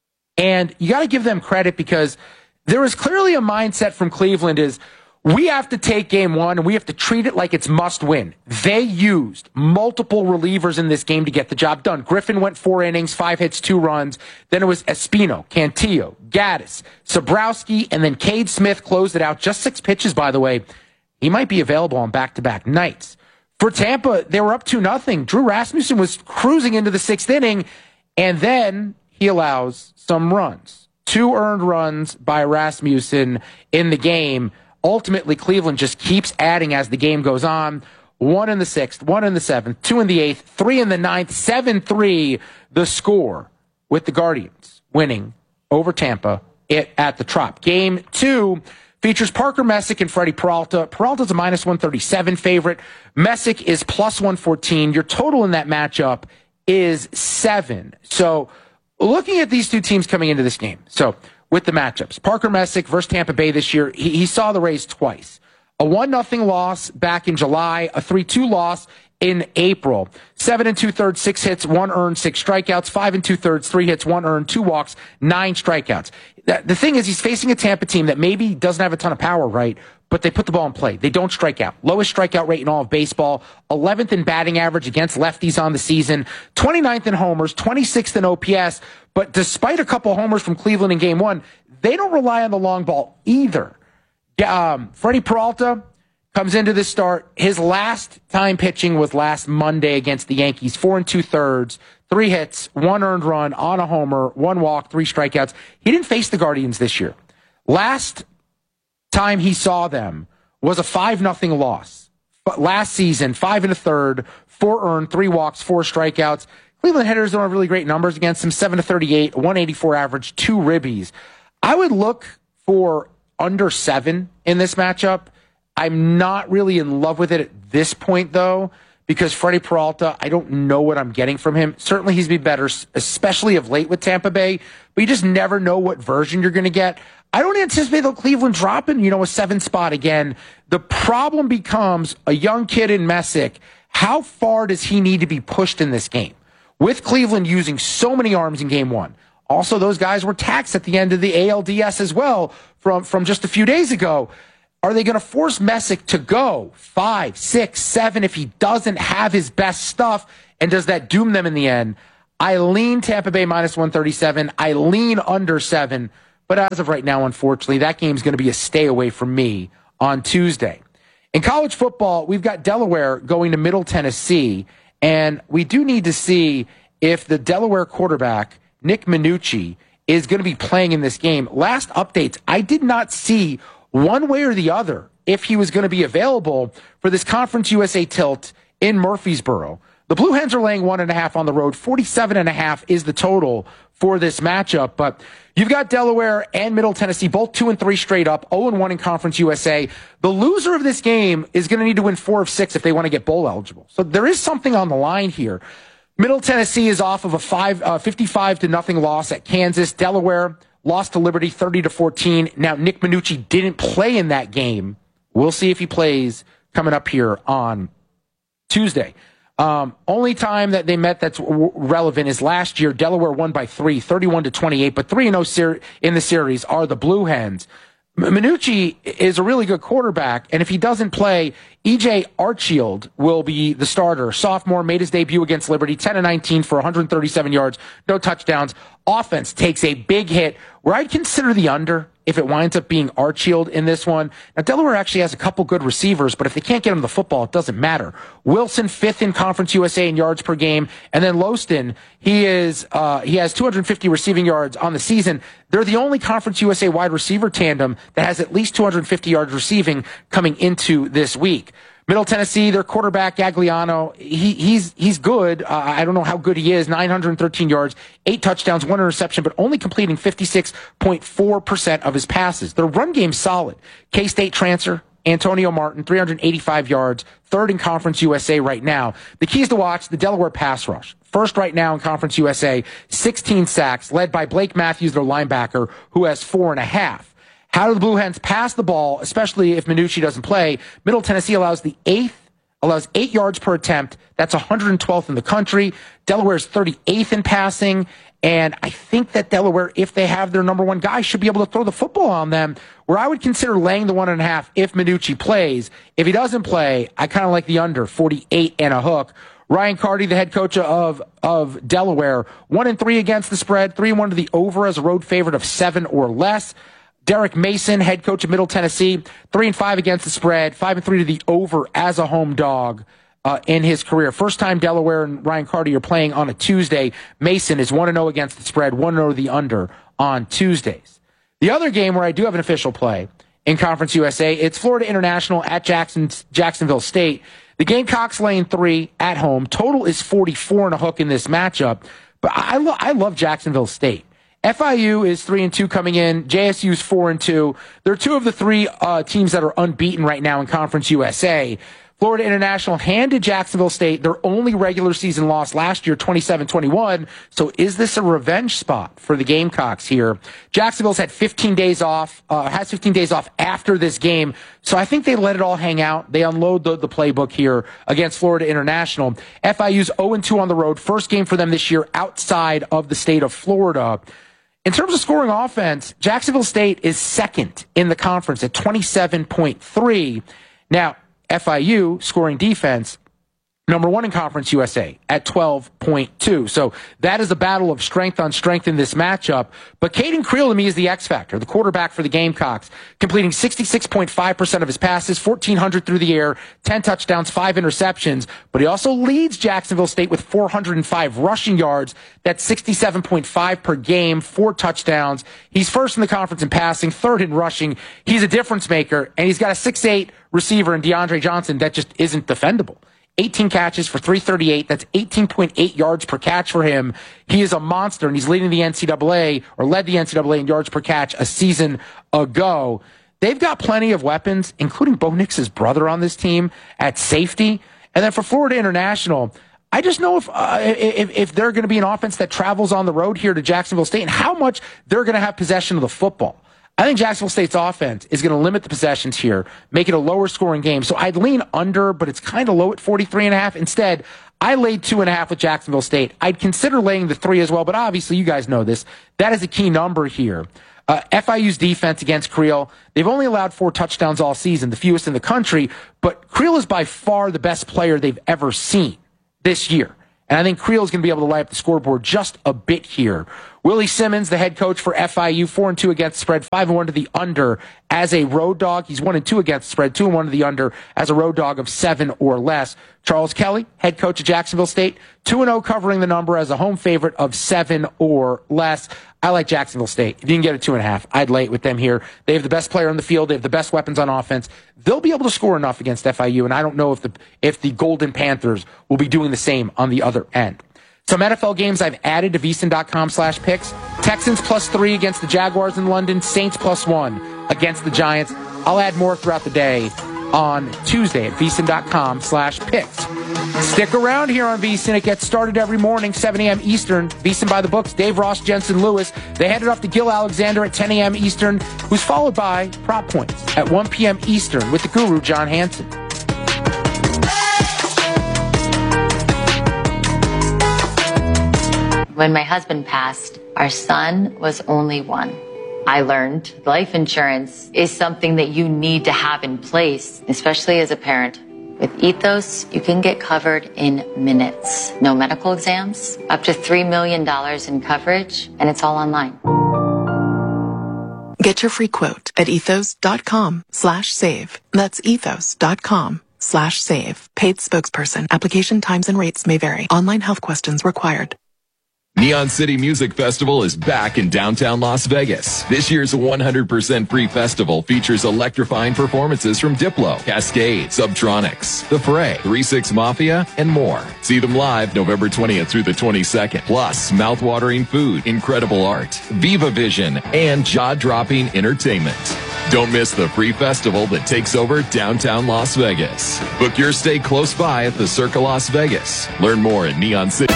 And you got to give them credit because there is clearly a mindset from Cleveland is we have to take game one and we have to treat it like it's must win. They used multiple relievers in this game to get the job done. Griffin went four innings, five hits, two runs. Then it was Espino, Cantillo, Gaddis, Sabrowski, and then Cade Smith closed it out. Just six pitches, by the way. He might be available on back-to-back nights. For Tampa, they were up two nothing. Drew Rasmussen was cruising into the sixth inning, and then he allows some runs. Two earned runs by Rasmussen in the game. Ultimately, Cleveland just keeps adding as the game goes on. One in the sixth, one in the seventh, two in the eighth, three in the ninth, seven three the score with the Guardians winning over Tampa at the Trop. Game two features Parker Messick and Freddie Peralta. Peralta's a minus one thirty-seven favorite. Messick is plus one fourteen. Your total in that matchup is seven. So, looking at these two teams coming into this game, so with the matchups, Parker Messick versus Tampa Bay this year, he, he saw the Rays twice. A one nothing loss back in July, a three two loss in April. Seven and two-thirds, six hits, one earned, six strikeouts. Five and two-thirds, three hits, one earned, two walks, nine strikeouts. The thing is, he's facing a Tampa team that maybe doesn't have a ton of power, right? But they put the ball in play. They don't strike out. Lowest strikeout rate in all of baseball. eleventh in batting average against lefties on the season. twenty-ninth in homers. twenty-sixth in O P S. But despite a couple homers from Cleveland in game one, they don't rely on the long ball either. Um, Freddie Peralta comes into this start. His last time pitching was last Monday against the Yankees. Four and two-thirds. Three hits, one earned run on a homer, one walk, three strikeouts. He didn't face the Guardians this year. Last time he saw them was a five nothing loss. But last season, five and a third, four earned, three walks, four strikeouts. Cleveland hitters don't have really great numbers against him. seven to thirty-eight, one eighty-four average, two ribbies. I would look for under seven in this matchup. I'm not really in love with it at this point, though, because Freddie Peralta, I don't know what I'm getting from him. Certainly he's been better, especially of late with Tampa Bay, but you just never know what version you're going to get. I don't anticipate the Cleveland dropping, you know, a seven spot again. The problem becomes a young kid in Messick. How far does he need to be pushed in this game? With Cleveland using so many arms in game one, Also, those guys were taxed at the end of the A L D S as well from, from just a few days ago. Are they going to force Messick to go five, six, seven if he doesn't have his best stuff? And does that doom them in the end? I lean Tampa Bay minus one thirty-seven. I lean under seven. But as of right now, unfortunately, that game's going to be a stay away from me on Tuesday. In college football, we've got Delaware going to Middle Tennessee, and we do need to see if the Delaware quarterback, Nick Minucci, is going to be playing in this game. Last updates, I did not see one way or the other if he was going to be available for this Conference U S A tilt in Murfreesboro. The Blue Hens are laying one and a half on the road. forty-seven and a half is the total for this matchup. But you've got Delaware and Middle Tennessee, both two and three straight up, oh and one in Conference U S A. The loser of this game is going to need to win four of six if they want to get bowl eligible. So there is something on the line here. Middle Tennessee is off of a five, uh, fifty-five to nothing loss at Kansas. Delaware lost to Liberty thirty to fourteen. Now, Nick Minucci didn't play in that game. We'll see if he plays coming up here on Tuesday. Um, only time that they met that's w- relevant is last year. Delaware won by three, thirty-one to twenty-eight, but three and oh ser- in the series are the Blue Hens. M- Minucci is a really good quarterback, and if he doesn't play, E J Archield will be the starter. Sophomore made his debut against Liberty, ten and nineteen for one hundred thirty-seven yards, no touchdowns. Offense takes a big hit where I'd consider the under if it winds up being Archield in this one. Now, Delaware actually has a couple good receivers, but if they can't get him the football, it doesn't matter. Wilson, fifth in Conference U S A in yards per game. And then Loston, he is, uh, he has two hundred fifty receiving yards on the season. They're the only Conference U S A wide receiver tandem that has at least two hundred fifty yards receiving coming into this week. Middle Tennessee, their quarterback, Gagliano, he, he's he's good. Uh, I don't know how good he is. nine hundred thirteen yards, eight touchdowns, one interception, but only completing fifty-six point four percent of his passes. Their run game's solid. K-State transfer, Antonio Martin, three hundred eighty-five yards, third in Conference U S A right now. The keys to watch, the Delaware pass rush. First right now in Conference U S A, sixteen sacks, led by Blake Matthews, their linebacker, who has four and a half. How do the Blue Hens pass the ball, especially if Minucci doesn't play? Middle Tennessee allows the eighth, allows eight yards per attempt. That's one hundred twelfth in the country. Delaware's thirty-eighth in passing. And I think that Delaware, if they have their number one guy, should be able to throw the football on them, where I would consider laying the one and a half if Minucci plays. If he doesn't play, I kind of like the under, forty-eight and a hook. Ryan Carty, the head coach of, of Delaware, one and three against the spread, three and one to the over as a road favorite of seven or less. Derek Mason, head coach of Middle Tennessee, three and five against the spread, five and three to the over as a home dog uh, in his career. First time Delaware and Ryan Carty are playing on a Tuesday. Mason is one and oh against the spread, one and oh to the under on Tuesdays. The other game where I do have an official play in Conference U S A, it's Florida International at Jackson, Jacksonville State. The Gamecocks laying three at home. Total is forty-four and a hook in this matchup. But I, lo- I love Jacksonville State. F I U is three and two coming in. J S U's four and two. They're two of the three uh, teams that are unbeaten right now in Conference U S A. Florida International handed Jacksonville State their only regular season loss last year, twenty-seven twenty-one. So is this a revenge spot for the Gamecocks here? Jacksonville's had fifteen days off, uh, has fifteen days off after this game. So I think they let it all hang out. They unload the, the playbook here against Florida International. F I U's oh and two on the road. First game for them this year outside of the state of Florida. In terms of scoring offense, Jacksonville State is second in the conference at twenty-seven point three. Now, F I U scoring defense, number one in Conference U S A at twelve point two. So that is a battle of strength on strength in this matchup. But Caden Creel to me is the X factor, the quarterback for the Gamecocks, completing sixty-six point five percent of his passes, fourteen hundred through the air, ten touchdowns, five interceptions. But he also leads Jacksonville State with four hundred five rushing yards. That's sixty-seven point five per game, four touchdowns. He's first in the conference in passing, third in rushing. He's a difference maker, and he's got a six eight receiver in DeAndre Johnson that just isn't defendable. eighteen catches for three thirty-eight. That's eighteen point eight yards per catch for him. He is a monster, and he's leading the N C double A, or led the N C double A in yards per catch a season ago. They've got plenty of weapons, including Bo Nix's brother on this team at safety. And then for Florida International, I just know if, uh, if, if they're going to be an offense that travels on the road here to Jacksonville State and how much they're going to have possession of the football. I think Jacksonville State's offense is going to limit the possessions here, make it a lower scoring game. So I'd lean under, but it's kind of low at forty-three and a half. Instead, I laid two and a half with Jacksonville State. I'd consider laying the three as well, but obviously you guys know this. That is a key number here. Uh, F I U's defense against Creel, they've only allowed four touchdowns all season, the fewest in the country, but Creel is by far the best player they've ever seen this year. And I think Creel is going to be able to light up the scoreboard just a bit here. Willie Simmons, the head coach for F I U, four and two against the spread, five and one to the under as a road dog. He's one and two against the spread, two and one to the under as a road dog of seven or less. Charles Kelly, head coach of Jacksonville State, two and oh covering the number as a home favorite of seven or less. I like Jacksonville State. If you can get a two and a half, I'd lay it with them here. They have the best player on the field. They have the best weapons on offense. They'll be able to score enough against F I U, and I don't know if the if the Golden Panthers will be doing the same on the other end. Some N F L games I've added to VSiN.com slash picks. Texans plus three against the Jaguars in London. Saints plus one against the Giants. I'll add more throughout the day on Tuesday at VSiN.com slash picks. Stick around here on VSiN. It gets started every morning, seven a.m. Eastern. VSiN by the books. Dave Ross, Jensen Lewis. They headed off to Gil Alexander at ten a.m. Eastern, who's followed by Prop Points at one p.m. Eastern with the guru, John Hansen. When my husband passed, our son was only one. I learned life insurance is something that you need to have in place, especially as a parent. With Ethos, you can get covered in minutes. No medical exams, up to three million dollars in coverage, and it's all online. Get your free quote at ethos.com slash save. That's ethos.com slash save. Paid spokesperson. Application times and rates may vary. Online health questions required. Neon City Music Festival is back in downtown Las Vegas. This year's one hundred percent free festival features electrifying performances from Diplo, Cascade, Subtronics, The Fray, three six Mafia, and more. See them live November twentieth through the twenty-second. Plus, mouthwatering food, incredible art, Viva Vision, and jaw-dropping entertainment. Don't miss the free festival that takes over downtown Las Vegas. Book your stay close by at the Circa Las Vegas. Learn more at Neon City.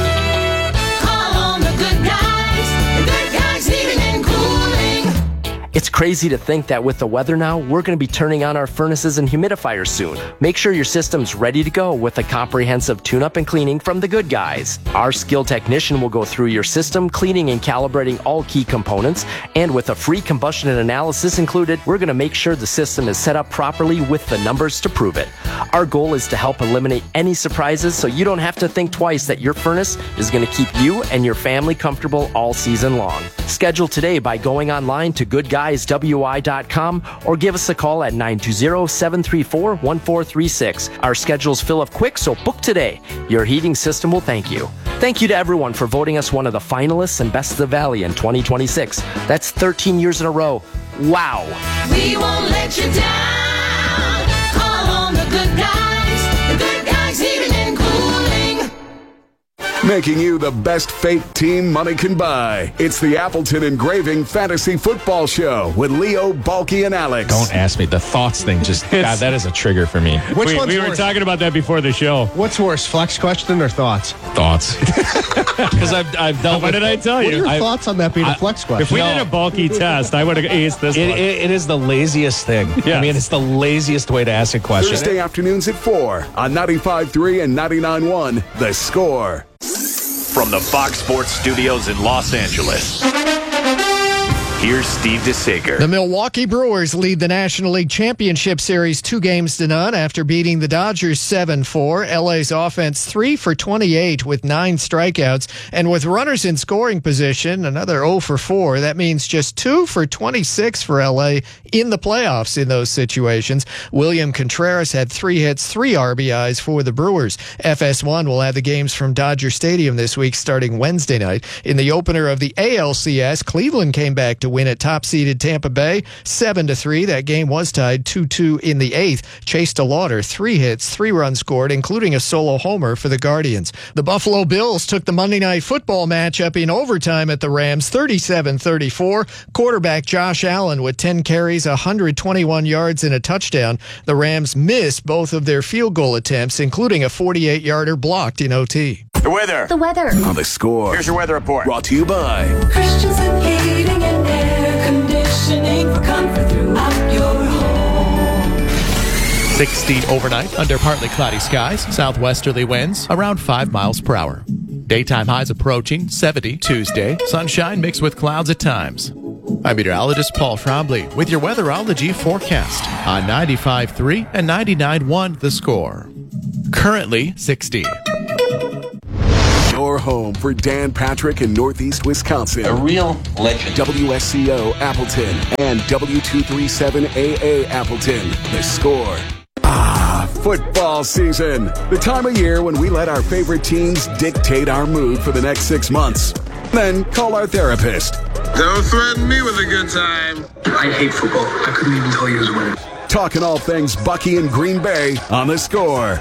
It's crazy to think that with the weather now, we're going to be turning on our furnaces and humidifiers soon. Make sure your system's ready to go with a comprehensive tune-up and cleaning from the Good Guys. Our skilled technician will go through your system, cleaning and calibrating all key components, and with a free combustion analysis included, we're going to make sure the system is set up properly with the numbers to prove it. Our goal is to help eliminate any surprises so you don't have to think twice that your furnace is going to keep you and your family comfortable all season long. Schedule today by going online to good guys w i dot com or give us a call at nine two zero, seven three four, one four three six. Our schedules fill up quick, so book today. Your heating system will thank you. Thank you to everyone for voting us one of the finalists and Best of the Valley in twenty twenty-six. That's thirteen years in a row. Wow. We won't let you down. Call on the Good Guys. The Good Guys Heating and Cooling. Making you the best fake team money can buy. It's the Appleton Engraving Fantasy Football Show with Leo, Balky, and Alex. Don't ask me. The thoughts thing just, God, that is a trigger for me. Which we one's we were worse? talking about that before the show. What's worse, flex question or thoughts? Thoughts. Because I've, I've dealt What with, did I tell you? What are your I, thoughts on that being I, a flex question? If we No. did a bulky test, I would have aced this it, one. it, it is the laziest thing. Yes. I mean, it's the laziest way to ask a question. Thursday afternoons at four on ninety-five point three and ninety-nine point one. The Score. From the Fox Sports Studios in Los Angeles, here's Steve DeSager. The Milwaukee Brewers lead the National League Championship Series two games to none after beating the Dodgers seven four. L A's offense three for twenty-eight with nine strikeouts. And with runners in scoring position, another oh for four. That means just two for twenty-six for L A in the playoffs in those situations. William Contreras had three hits, three R B Is for the Brewers. F S one will have the games from Dodger Stadium this week starting Wednesday night. In the opener of the A L C S, Cleveland came back to win at top-seeded Tampa Bay seven to three. That game was tied two two in the eighth. Chase DeLauder, three hits, three runs scored, including a solo homer for the Guardians. The Buffalo Bills took the Monday Night Football matchup in overtime at the Rams, thirty-seven thirty-four. Quarterback Josh Allen with ten carries, one hundred twenty-one yards, and a touchdown. The Rams missed both of their field goal attempts, including a forty-eight-yarder blocked in O T. The weather. The weather. On The Score. Here's your weather report. Brought to you by Christensen Heating and Air Conditioning. sixty overnight under partly cloudy skies, southwesterly winds around five miles per hour. Daytime highs approaching seventy Tuesday, sunshine mixed with clouds at times. I'm meteorologist Paul Trombley with your weatherology forecast on ninety-five point three and ninety-nine point one The Score. Currently sixty. Your home for Dan Patrick in Northeast Wisconsin. A real legend. W S C O Appleton and W two thirty-seven A A Appleton. The Score. Ah, football season. The time of year when we let our favorite teams dictate our mood for the next six months. Then call our therapist. Don't threaten me with a good time. I hate football. I couldn't even tell you who's winning. Talking all things Bucky and Green Bay on The Score.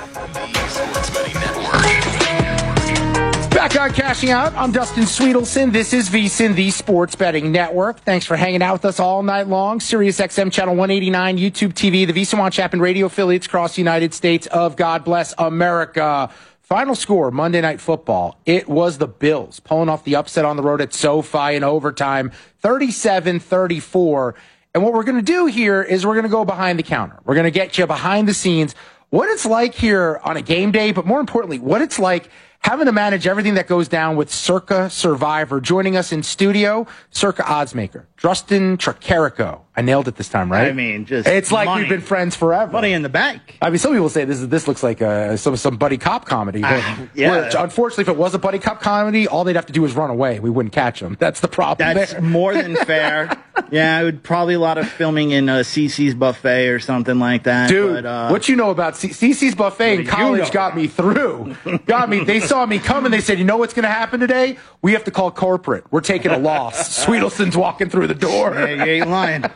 Back on Cashing Out, I'm Dustin Sweetelson. This is VSiN, the Sports Betting Network. Thanks for hanging out with us all night long. Sirius X M Channel one eighty-nine, YouTube T V, the VSiN Watch app, and radio affiliates across the United States of God Bless America. Final score, Monday Night Football. It was the Bills pulling off the upset on the road at SoFi in overtime, thirty-seven thirty-four. And what we're going to do here is we're going to go behind the counter. We're going to get you behind the scenes, what it's like here on a game day, but more importantly, what it's like having to manage everything that goes down with Circa Survivor. Joining us in studio, Circa oddsmaker, Justin Tricarico. I nailed it this time, right? I mean, just it's like money. we've been friends forever. Money in the bank. I mean, some people say this is this looks like uh, some some buddy cop comedy. Uh, yeah. Which, unfortunately, if it was a buddy cop comedy, all they'd have to do is run away. We wouldn't catch them. That's the problem. That's there. more than fair. Yeah, it would probably a lot of filming in uh, C C's Buffet or something like that. Dude, but, uh, what you know about C- CC's Buffet in college you know? got me through. got me. They saw me coming. They said, you know what's going to happen today? We have to call corporate. We're taking a loss. Sweetelson's walking through the door. Yeah, you ain't lying.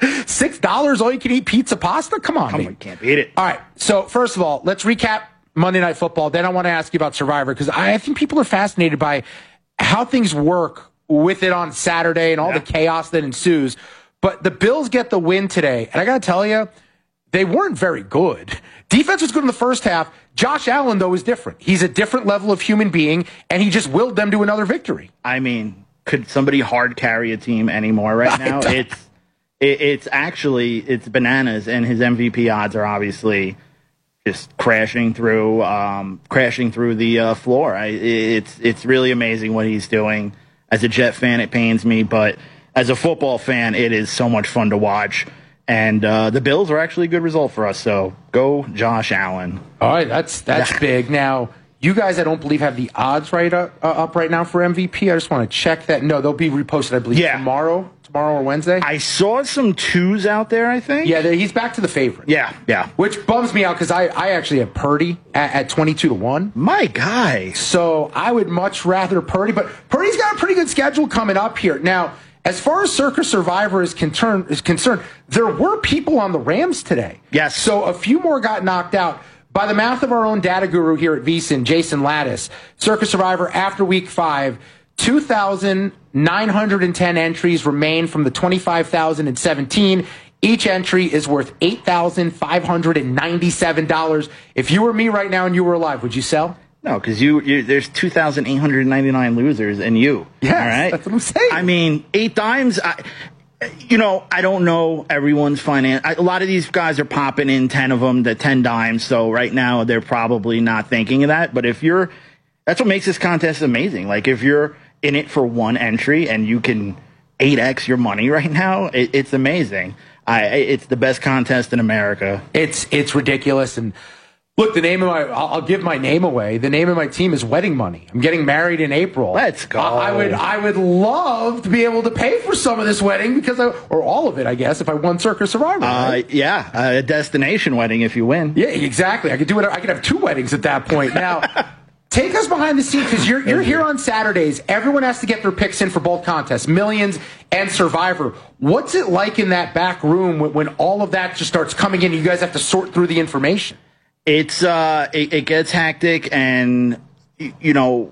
Six dollars, all you can eat pizza pasta? Come on, Come man. on, can't beat it. All right. So first of all, let's recap Monday Night Football. Then I want to ask you about Survivor because I, I think people are fascinated by how things work with it on Saturday and all yeah. the chaos that ensues. But the Bills get the win today, and I got to tell you, they weren't very good. Defense was good in the first half. Josh Allen, though, is different. He's a different level of human being, and he just willed them to another victory. I mean, could somebody hard carry a team anymore right now? It's it, it's actually it's bananas, and his M V P odds are obviously just crashing through um, crashing through the uh, floor. I, it's it's really amazing what he's doing. As a Jet fan, it pains me, but as a football fan, it is so much fun to watch. And uh, the Bills are actually a good result for us, so go Josh Allen. All right, that's that's Yeah. big. Now, you guys, I don't believe, have the odds right up, uh, up right now for M V P. I just want to check that. No, they'll be reposted, I believe, Yeah. tomorrow, tomorrow or Wednesday. I saw some twos out there, I think. Yeah, they- he's back to the favorite. Yeah, yeah. Which bums me out because I, I actually have Purdy at, at twenty-two to one. My guy. So I would much rather Purdy, but Purdy's got a pretty good schedule coming up here. Now, as far as Circa Survivor is concerned, is concerned, there were people on the Rams today. Yes. So a few more got knocked out. By the math of our own data guru here at VSiN, Jason Lattis, Circa Survivor after week five, two thousand nine hundred ten entries remain from the twenty-five thousand seventeen. Each entry is worth eight thousand five hundred ninety-seven dollars. If you were me right now and you were alive, would you sell? No, because you, you there's two thousand eight hundred ninety-nine losers and you. Yes, all right? that's what I'm saying. I mean, eight dimes. I, you know, I don't know everyone's finance. I, a lot of these guys are popping in ten of them, the ten dimes. So right now they're probably not thinking of that. But if you're, that's what makes this contest amazing. Like if you're in it for one entry and you can eight x your money right now, it, it's amazing. I, it's the best contest in America. It's it's ridiculous. And look, the name of my, I'll, I'll give my name away. The name of my team is Wedding Money. I'm getting married in April. Let's go. I, I would I would love to be able to pay for some of this wedding because I, or all of it, I guess, if I won Circa Survivor. Uh, right? yeah, a destination wedding if you win. Yeah, exactly. I could do it. I could have two weddings at that point. Now, take us behind the scenes because you're you're here on Saturdays. Everyone has to get their picks in for both contests, Millions and Survivor. What's it like in that back room when, when all of that just starts coming in? And you guys have to sort through the information. It's uh, it, it gets hectic, and y- you know,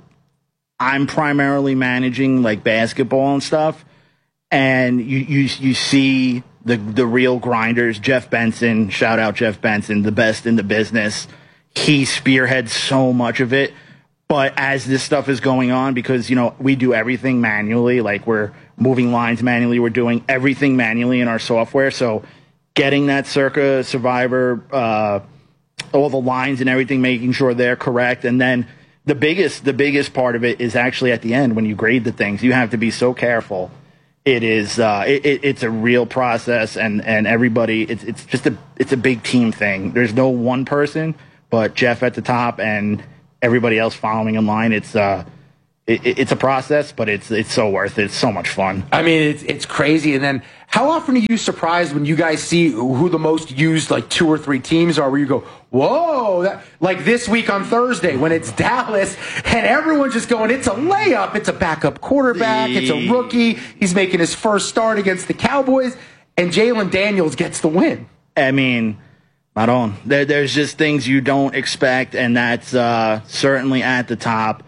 I'm primarily managing like basketball and stuff, and you you you see the the real grinders. Jeff Benson, shout out Jeff Benson, the best in the business. He spearheads so much of it. But as this stuff is going on, because, you know, we do everything manually, like we're moving lines manually, we're doing everything manually in our software. So getting that Circa Survivor, uh, all the lines and everything, making sure they're correct. And then the biggest, the biggest part of it is actually at the end when you grade the things. You have to be so careful. It is, uh, it, it, it's a real process, and, and everybody, it's, it's just a, it's a big team thing. There's no one person, but Jeff at the top and everybody else following in line. It's, uh, it, it's a process, but it's, it's so worth it. It's so much fun. I mean, it's, it's crazy. And then how often are you surprised when you guys see who the most used, like, two or three teams are, where you go, whoa, that, like this week on Thursday when it's Dallas and everyone's just going, it's a layup, it's a backup quarterback, it's a rookie, he's making his first start against the Cowboys, and Jalen Daniels gets the win. I mean, Maron, there, there's just things you don't expect, and that's uh, certainly at the top,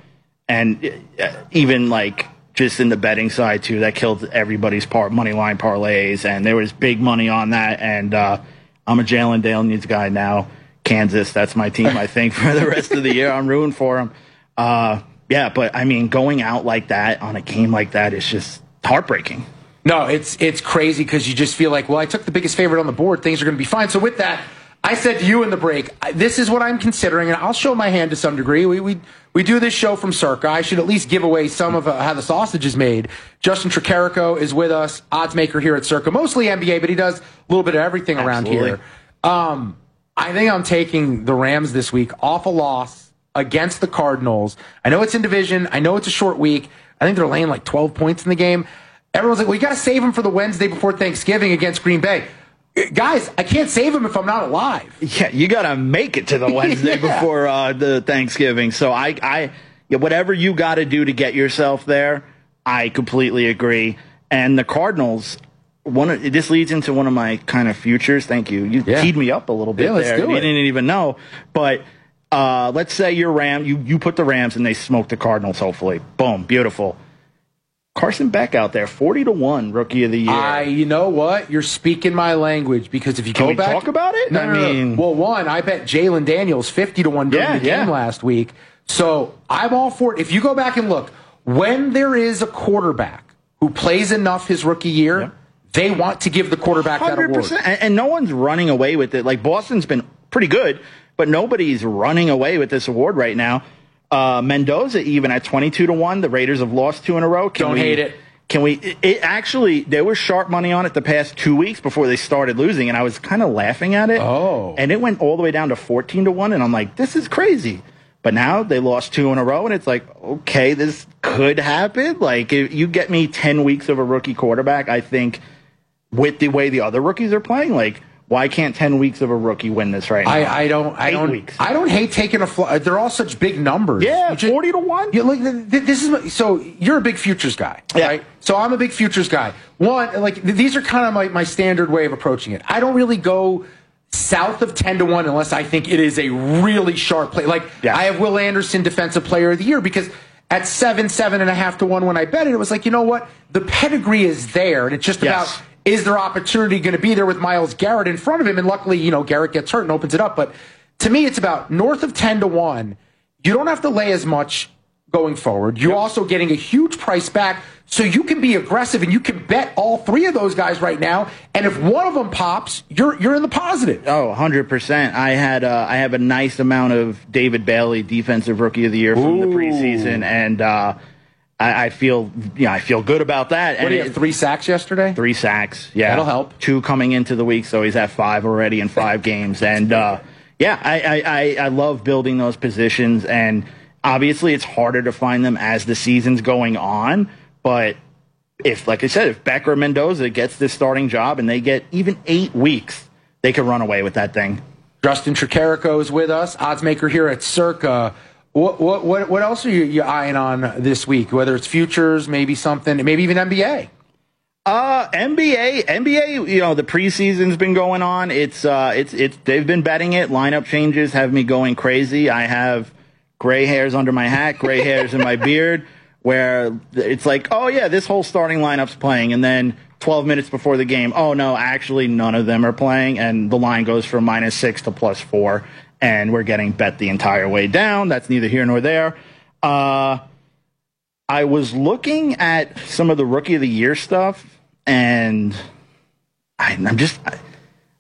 and uh, even like just in the betting side too, that killed everybody's part money line parlays, and there was big money on that. And uh, I'm a Jalen Daniels guy now. Kansas, that's my team, I think, for the rest of the year. I'm rooting for them. Uh, yeah, but I mean, going out like that on a game like that is just heartbreaking. No, it's it's crazy because you just feel like, well, I took the biggest favorite on the board. Things are going to be fine. So with that, I said to you in the break, this is what I'm considering, and I'll show my hand to some degree. We we we do this show from Circa. I should at least give away some of uh, how the sausage is made. Justin Tricarico is with us, odds maker here at Circa, mostly N B A, but he does a little bit of everything around Absolutely. here. Um, I think I'm taking the Rams this week off a loss against the Cardinals. I know it's in division. I know it's a short week. I think they're laying like twelve points in the game. Everyone's like, well, you got to save them for the Wednesday before Thanksgiving against Green Bay. Guys, I can't save them if I'm not alive. Yeah, you got to make it to the Wednesday yeah. before uh, the Thanksgiving. So I, I, yeah, whatever you got to do to get yourself there, I completely agree. And the Cardinals, one of, this leads into one of my kind of futures. Thank you. You yeah. teed me up a little bit yeah, let's there. Do you it. didn't even know. But uh, let's say you're Ram, you, you put the Rams and they smoke the Cardinals, hopefully. Boom, beautiful. Carson Beck out there, forty to one, rookie of the year. I, you know what? You're speaking my language, because if you Can go we back, talk about it? No, I no, no, mean, well, one, I bet Jalen Daniels fifty to one during yeah, the game yeah. last week. So I'm all for it. If you go back and look, when there is a quarterback who plays enough his rookie year, yeah. they want to give the quarterback one hundred percent. that award. And, and no one's running away with it. Like, Boston's been pretty good, but nobody's running away with this award right now. Uh, Mendoza, even at twenty-two to one, the Raiders have lost two in a row. Can Don't we, hate it. Can we? It, it actually, there was sharp money on it the past two weeks before they started losing, and I was kind of laughing at it. Oh. And it went all the way down to fourteen to one, and I'm like, this is crazy. But now they lost two in a row, and it's like, okay, this could happen. Like, if you get me ten weeks of a rookie quarterback, I think with the way the other rookies are playing, like, why can't ten weeks of a rookie win this right now? I, I don't. I Eight don't. weeks. I don't hate taking a. Fl- they're all such big numbers. Yeah, just, forty to one. You look. This is so. You're a big futures guy, yeah. right? So I'm a big futures guy. One, like these are kind of my, my standard way of approaching it. I don't really go south of ten to one unless I think it is a really sharp play. Like yeah. I have Will Anderson, Defensive Player of the Year, because at seven, seven and a half to one when I bet it, it was like, you know what? The pedigree is there, and it's just Yes. about. Is there opportunity going to be there with Myles Garrett in front of him? And luckily, you know, Garrett gets hurt and opens it up. But to me, it's about north of ten to one. You don't have to lay as much going forward. You're yep. also getting a huge price back, so you can be aggressive and you can bet all three of those guys right now. And if one of them pops, you're you're in the positive. Oh, one hundred percent. I had uh, I have a nice amount of David Bailey, Defensive Rookie of the Year from Ooh. the preseason, and uh, I, I feel yeah, I feel good about that. What and do you have, three sacks yesterday? Three sacks, yeah. That'll help. Two coming into the week, so he's at five already in five games. And, uh, yeah, I, I, I, I love building those positions. And obviously it's harder to find them as the season's going on. But if, like I said, if Becker Mendoza gets this starting job and they get even eight weeks, they could run away with that thing. Justin Tricarico is with us, odds maker here at Circa. What what what what else are you, you eyeing on this week? Whether it's futures, maybe something, maybe even N B A. Uh, N B A, N B A. You know, the preseason's been going on. It's uh, it's it's they've been betting it. Lineup changes have me going crazy. I have gray hairs under my hat, gray hairs in my beard, where it's like, oh yeah, this whole starting lineup's playing, and then twelve minutes before the game, oh no, actually none of them are playing, and the line goes from minus six to plus four. And we're getting bet the entire way down. That's neither here nor there. Uh, I was looking at some of the Rookie of the Year stuff, and I, I'm just, I,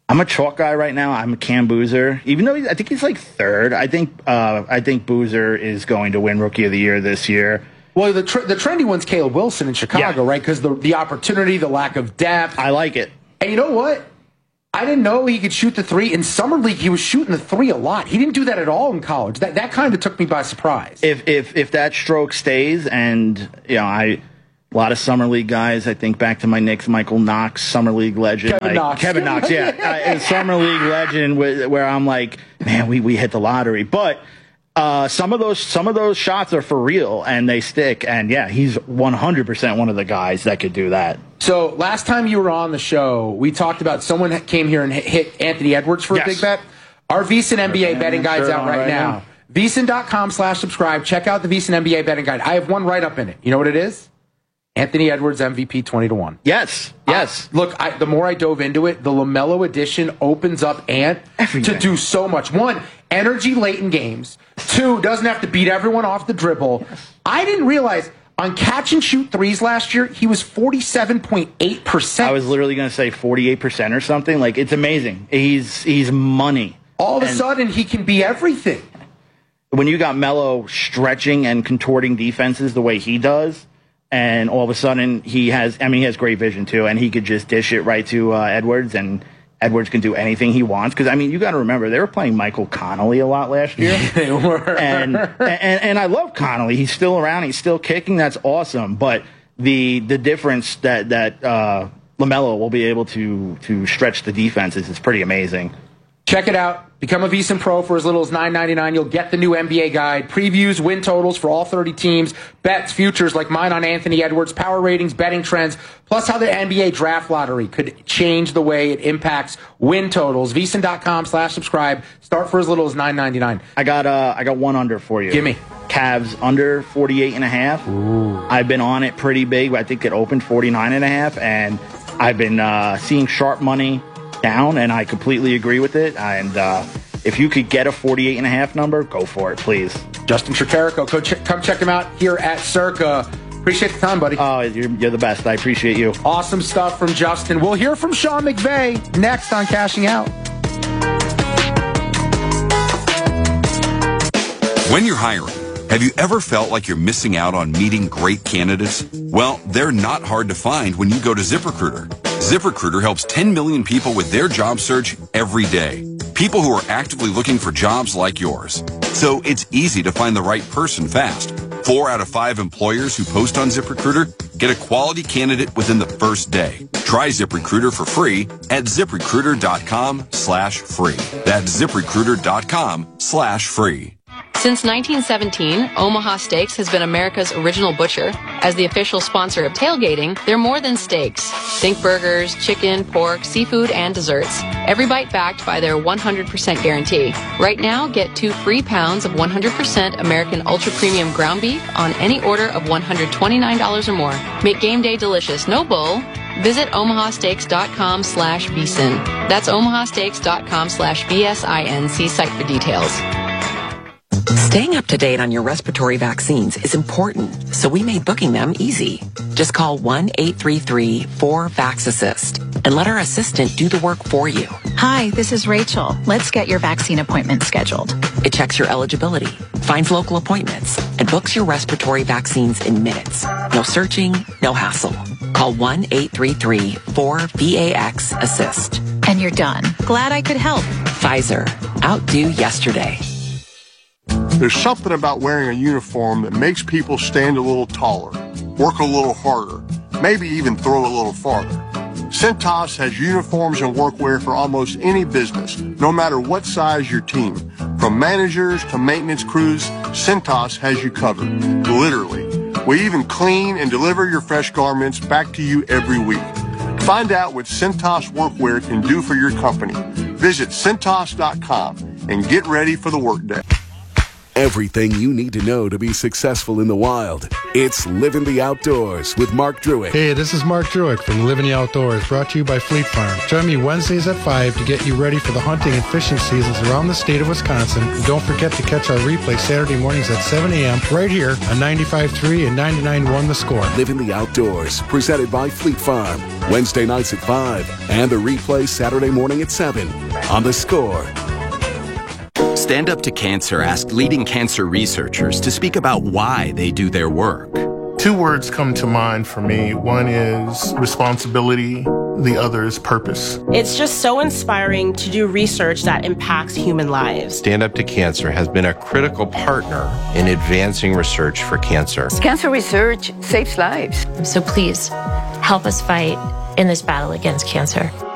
I'm a chalk guy right now. I'm a Cam Boozer. Even though he's, I think he's like third. I think uh, I think Boozer is going to win Rookie of the Year this year. Well, the tr- the trendy one's Caleb Wilson in Chicago, Yeah. right? Because the the opportunity, the lack of depth. I like it. And you know what? I didn't know he could shoot the three. In Summer League, he was shooting the three a lot. He didn't do that at all in college. That that kind of took me by surprise. If if if that stroke stays, and you know, I a lot of Summer League guys. I think back to my Knicks, Michael Knox, Summer League legend. Kevin like, Knox. Kevin Knox, yeah, uh, Summer League legend. Where, where I'm like, man, we we hit the lottery. But uh, some of those some of those shots are for real and they stick. And yeah, he's one hundred percent one of the guys that could do that. So last time you were on the show, we talked about someone came here and hit Anthony Edwards for Yes. a big bet. Our VSiN N B A Okay, betting guide's shirt out on right, right now. now. VSiN.com slash subscribe. Check out the VSiN N B A betting guide. I have one write-up in it. You know what it is? Anthony Edwards M V P twenty to one. Yes, yes. Uh, look, I, the more I dove into it, the LaMelo edition opens up Ant Everything. to do so much. One, energy late in games. Two, doesn't have to beat everyone off the dribble. I didn't realize on catch and shoot threes last year, he was forty-seven point eight percent. I was literally going to say forty-eight percent or something. Like, it's amazing. He's he's money. All of a And sudden, he can be everything. when you got Melo stretching and contorting defenses the way he does, and all of a sudden he has, I mean, he has great vision too, and he could just dish it right to uh, Edwards, and Edwards can do anything he wants. Because, I mean, you got to remember, they were playing Michael Connolly a lot last year. Yeah, they were. And, and, and I love Connolly. He's still around. He's still kicking. That's awesome. But the the difference that, that uh, LaMelo will be able to, to stretch the defenses is pretty amazing. Check it out. Become a VSiN Pro for as little as nine ninety-nine. You'll get the new N B A guide, previews, win totals for all thirty teams, bets, futures like mine on Anthony Edwards, power ratings, betting trends, plus how the N B A draft lottery could change the way it impacts win totals. VSiN.com slash subscribe. Start for as little as nine ninety-nine. I got uh, I got one under for you. Give me. Cavs under forty-eight and a half. Ooh. I've been on it pretty big. I think it opened forty-nine and a half, and I've been uh, seeing sharp money down, and I completely agree with it. And uh, if you could get a forty-eight and a half number, go for it, please. Justin Tricarico, go ch- come check him out here at Circa. Appreciate the time, buddy. Oh, you're, you're the best. I appreciate you. Awesome stuff from Justin. We'll hear from Sean McVay next on Cashing Out. When you're hiring, have you ever felt like you're missing out on meeting great candidates? Well, they're not hard to find when you go to ZipRecruiter. ZipRecruiter helps ten million people with their job search every day. People who are actively looking for jobs like yours. So it's easy to find the right person fast. Four out of five employers who post on ZipRecruiter get a quality candidate within the first day. Try ZipRecruiter for free at ZipRecruiter.com slash free. That's ZipRecruiter.com slash free. Since nineteen seventeen, Omaha Steaks has been America's original butcher. As the official sponsor of tailgating, they're more than steaks. Think burgers, chicken, pork, seafood, and desserts. Every bite backed by their one hundred percent guarantee. Right now, get two free pounds of one hundred percent American Ultra Premium ground beef on any order of one hundred twenty-nine dollars or more. Make game day delicious, no bull. Visit omahasteaks.com slash vsin. That's omahasteaks.com slash B S I N C site for details. Staying up to date on your respiratory vaccines is important, so we made booking them easy. Just call one eight three three four VAX-ASSIST and let our assistant do the work for you. Hi, this is Rachel. Let's get your vaccine appointment scheduled. It checks your eligibility, finds local appointments, and books your respiratory vaccines in minutes. No searching, no hassle. Call one eight three three four VAX-ASSIST. And you're done. Glad I could help. Pfizer. Outdo yesterday. There's something about wearing a uniform that makes people stand a little taller, work a little harder, maybe even throw a little farther. Cintas has uniforms and workwear for almost any business, no matter what size your team. From managers to maintenance crews, Cintas has you covered, literally. We even clean and deliver your fresh garments back to you every week. Find out what Cintas workwear can do for your company. Visit Cintas dot com and get ready for the workday. Everything you need to know to be successful in the wild. It's Living the Outdoors with Mark Druick. Hey, this is Mark Druick from Living the Outdoors, brought to you by Fleet Farm. Join me Wednesdays at five to get you ready for the hunting and fishing seasons around the state of Wisconsin. And don't forget to catch our replay Saturday mornings at seven a.m. right here on ninety-five point three and ninety-nine point one The Score. Living the Outdoors, presented by Fleet Farm. Wednesday nights at five and the replay Saturday morning at seven on The Score. Stand Up to Cancer asked leading cancer researchers to speak about why they do their work. Two words come to mind for me. One is responsibility, the other is purpose. It's just so inspiring to do research that impacts human lives. Stand Up to Cancer has been a critical partner in advancing research for cancer. Cancer research saves lives. So please, help us fight in this battle against cancer.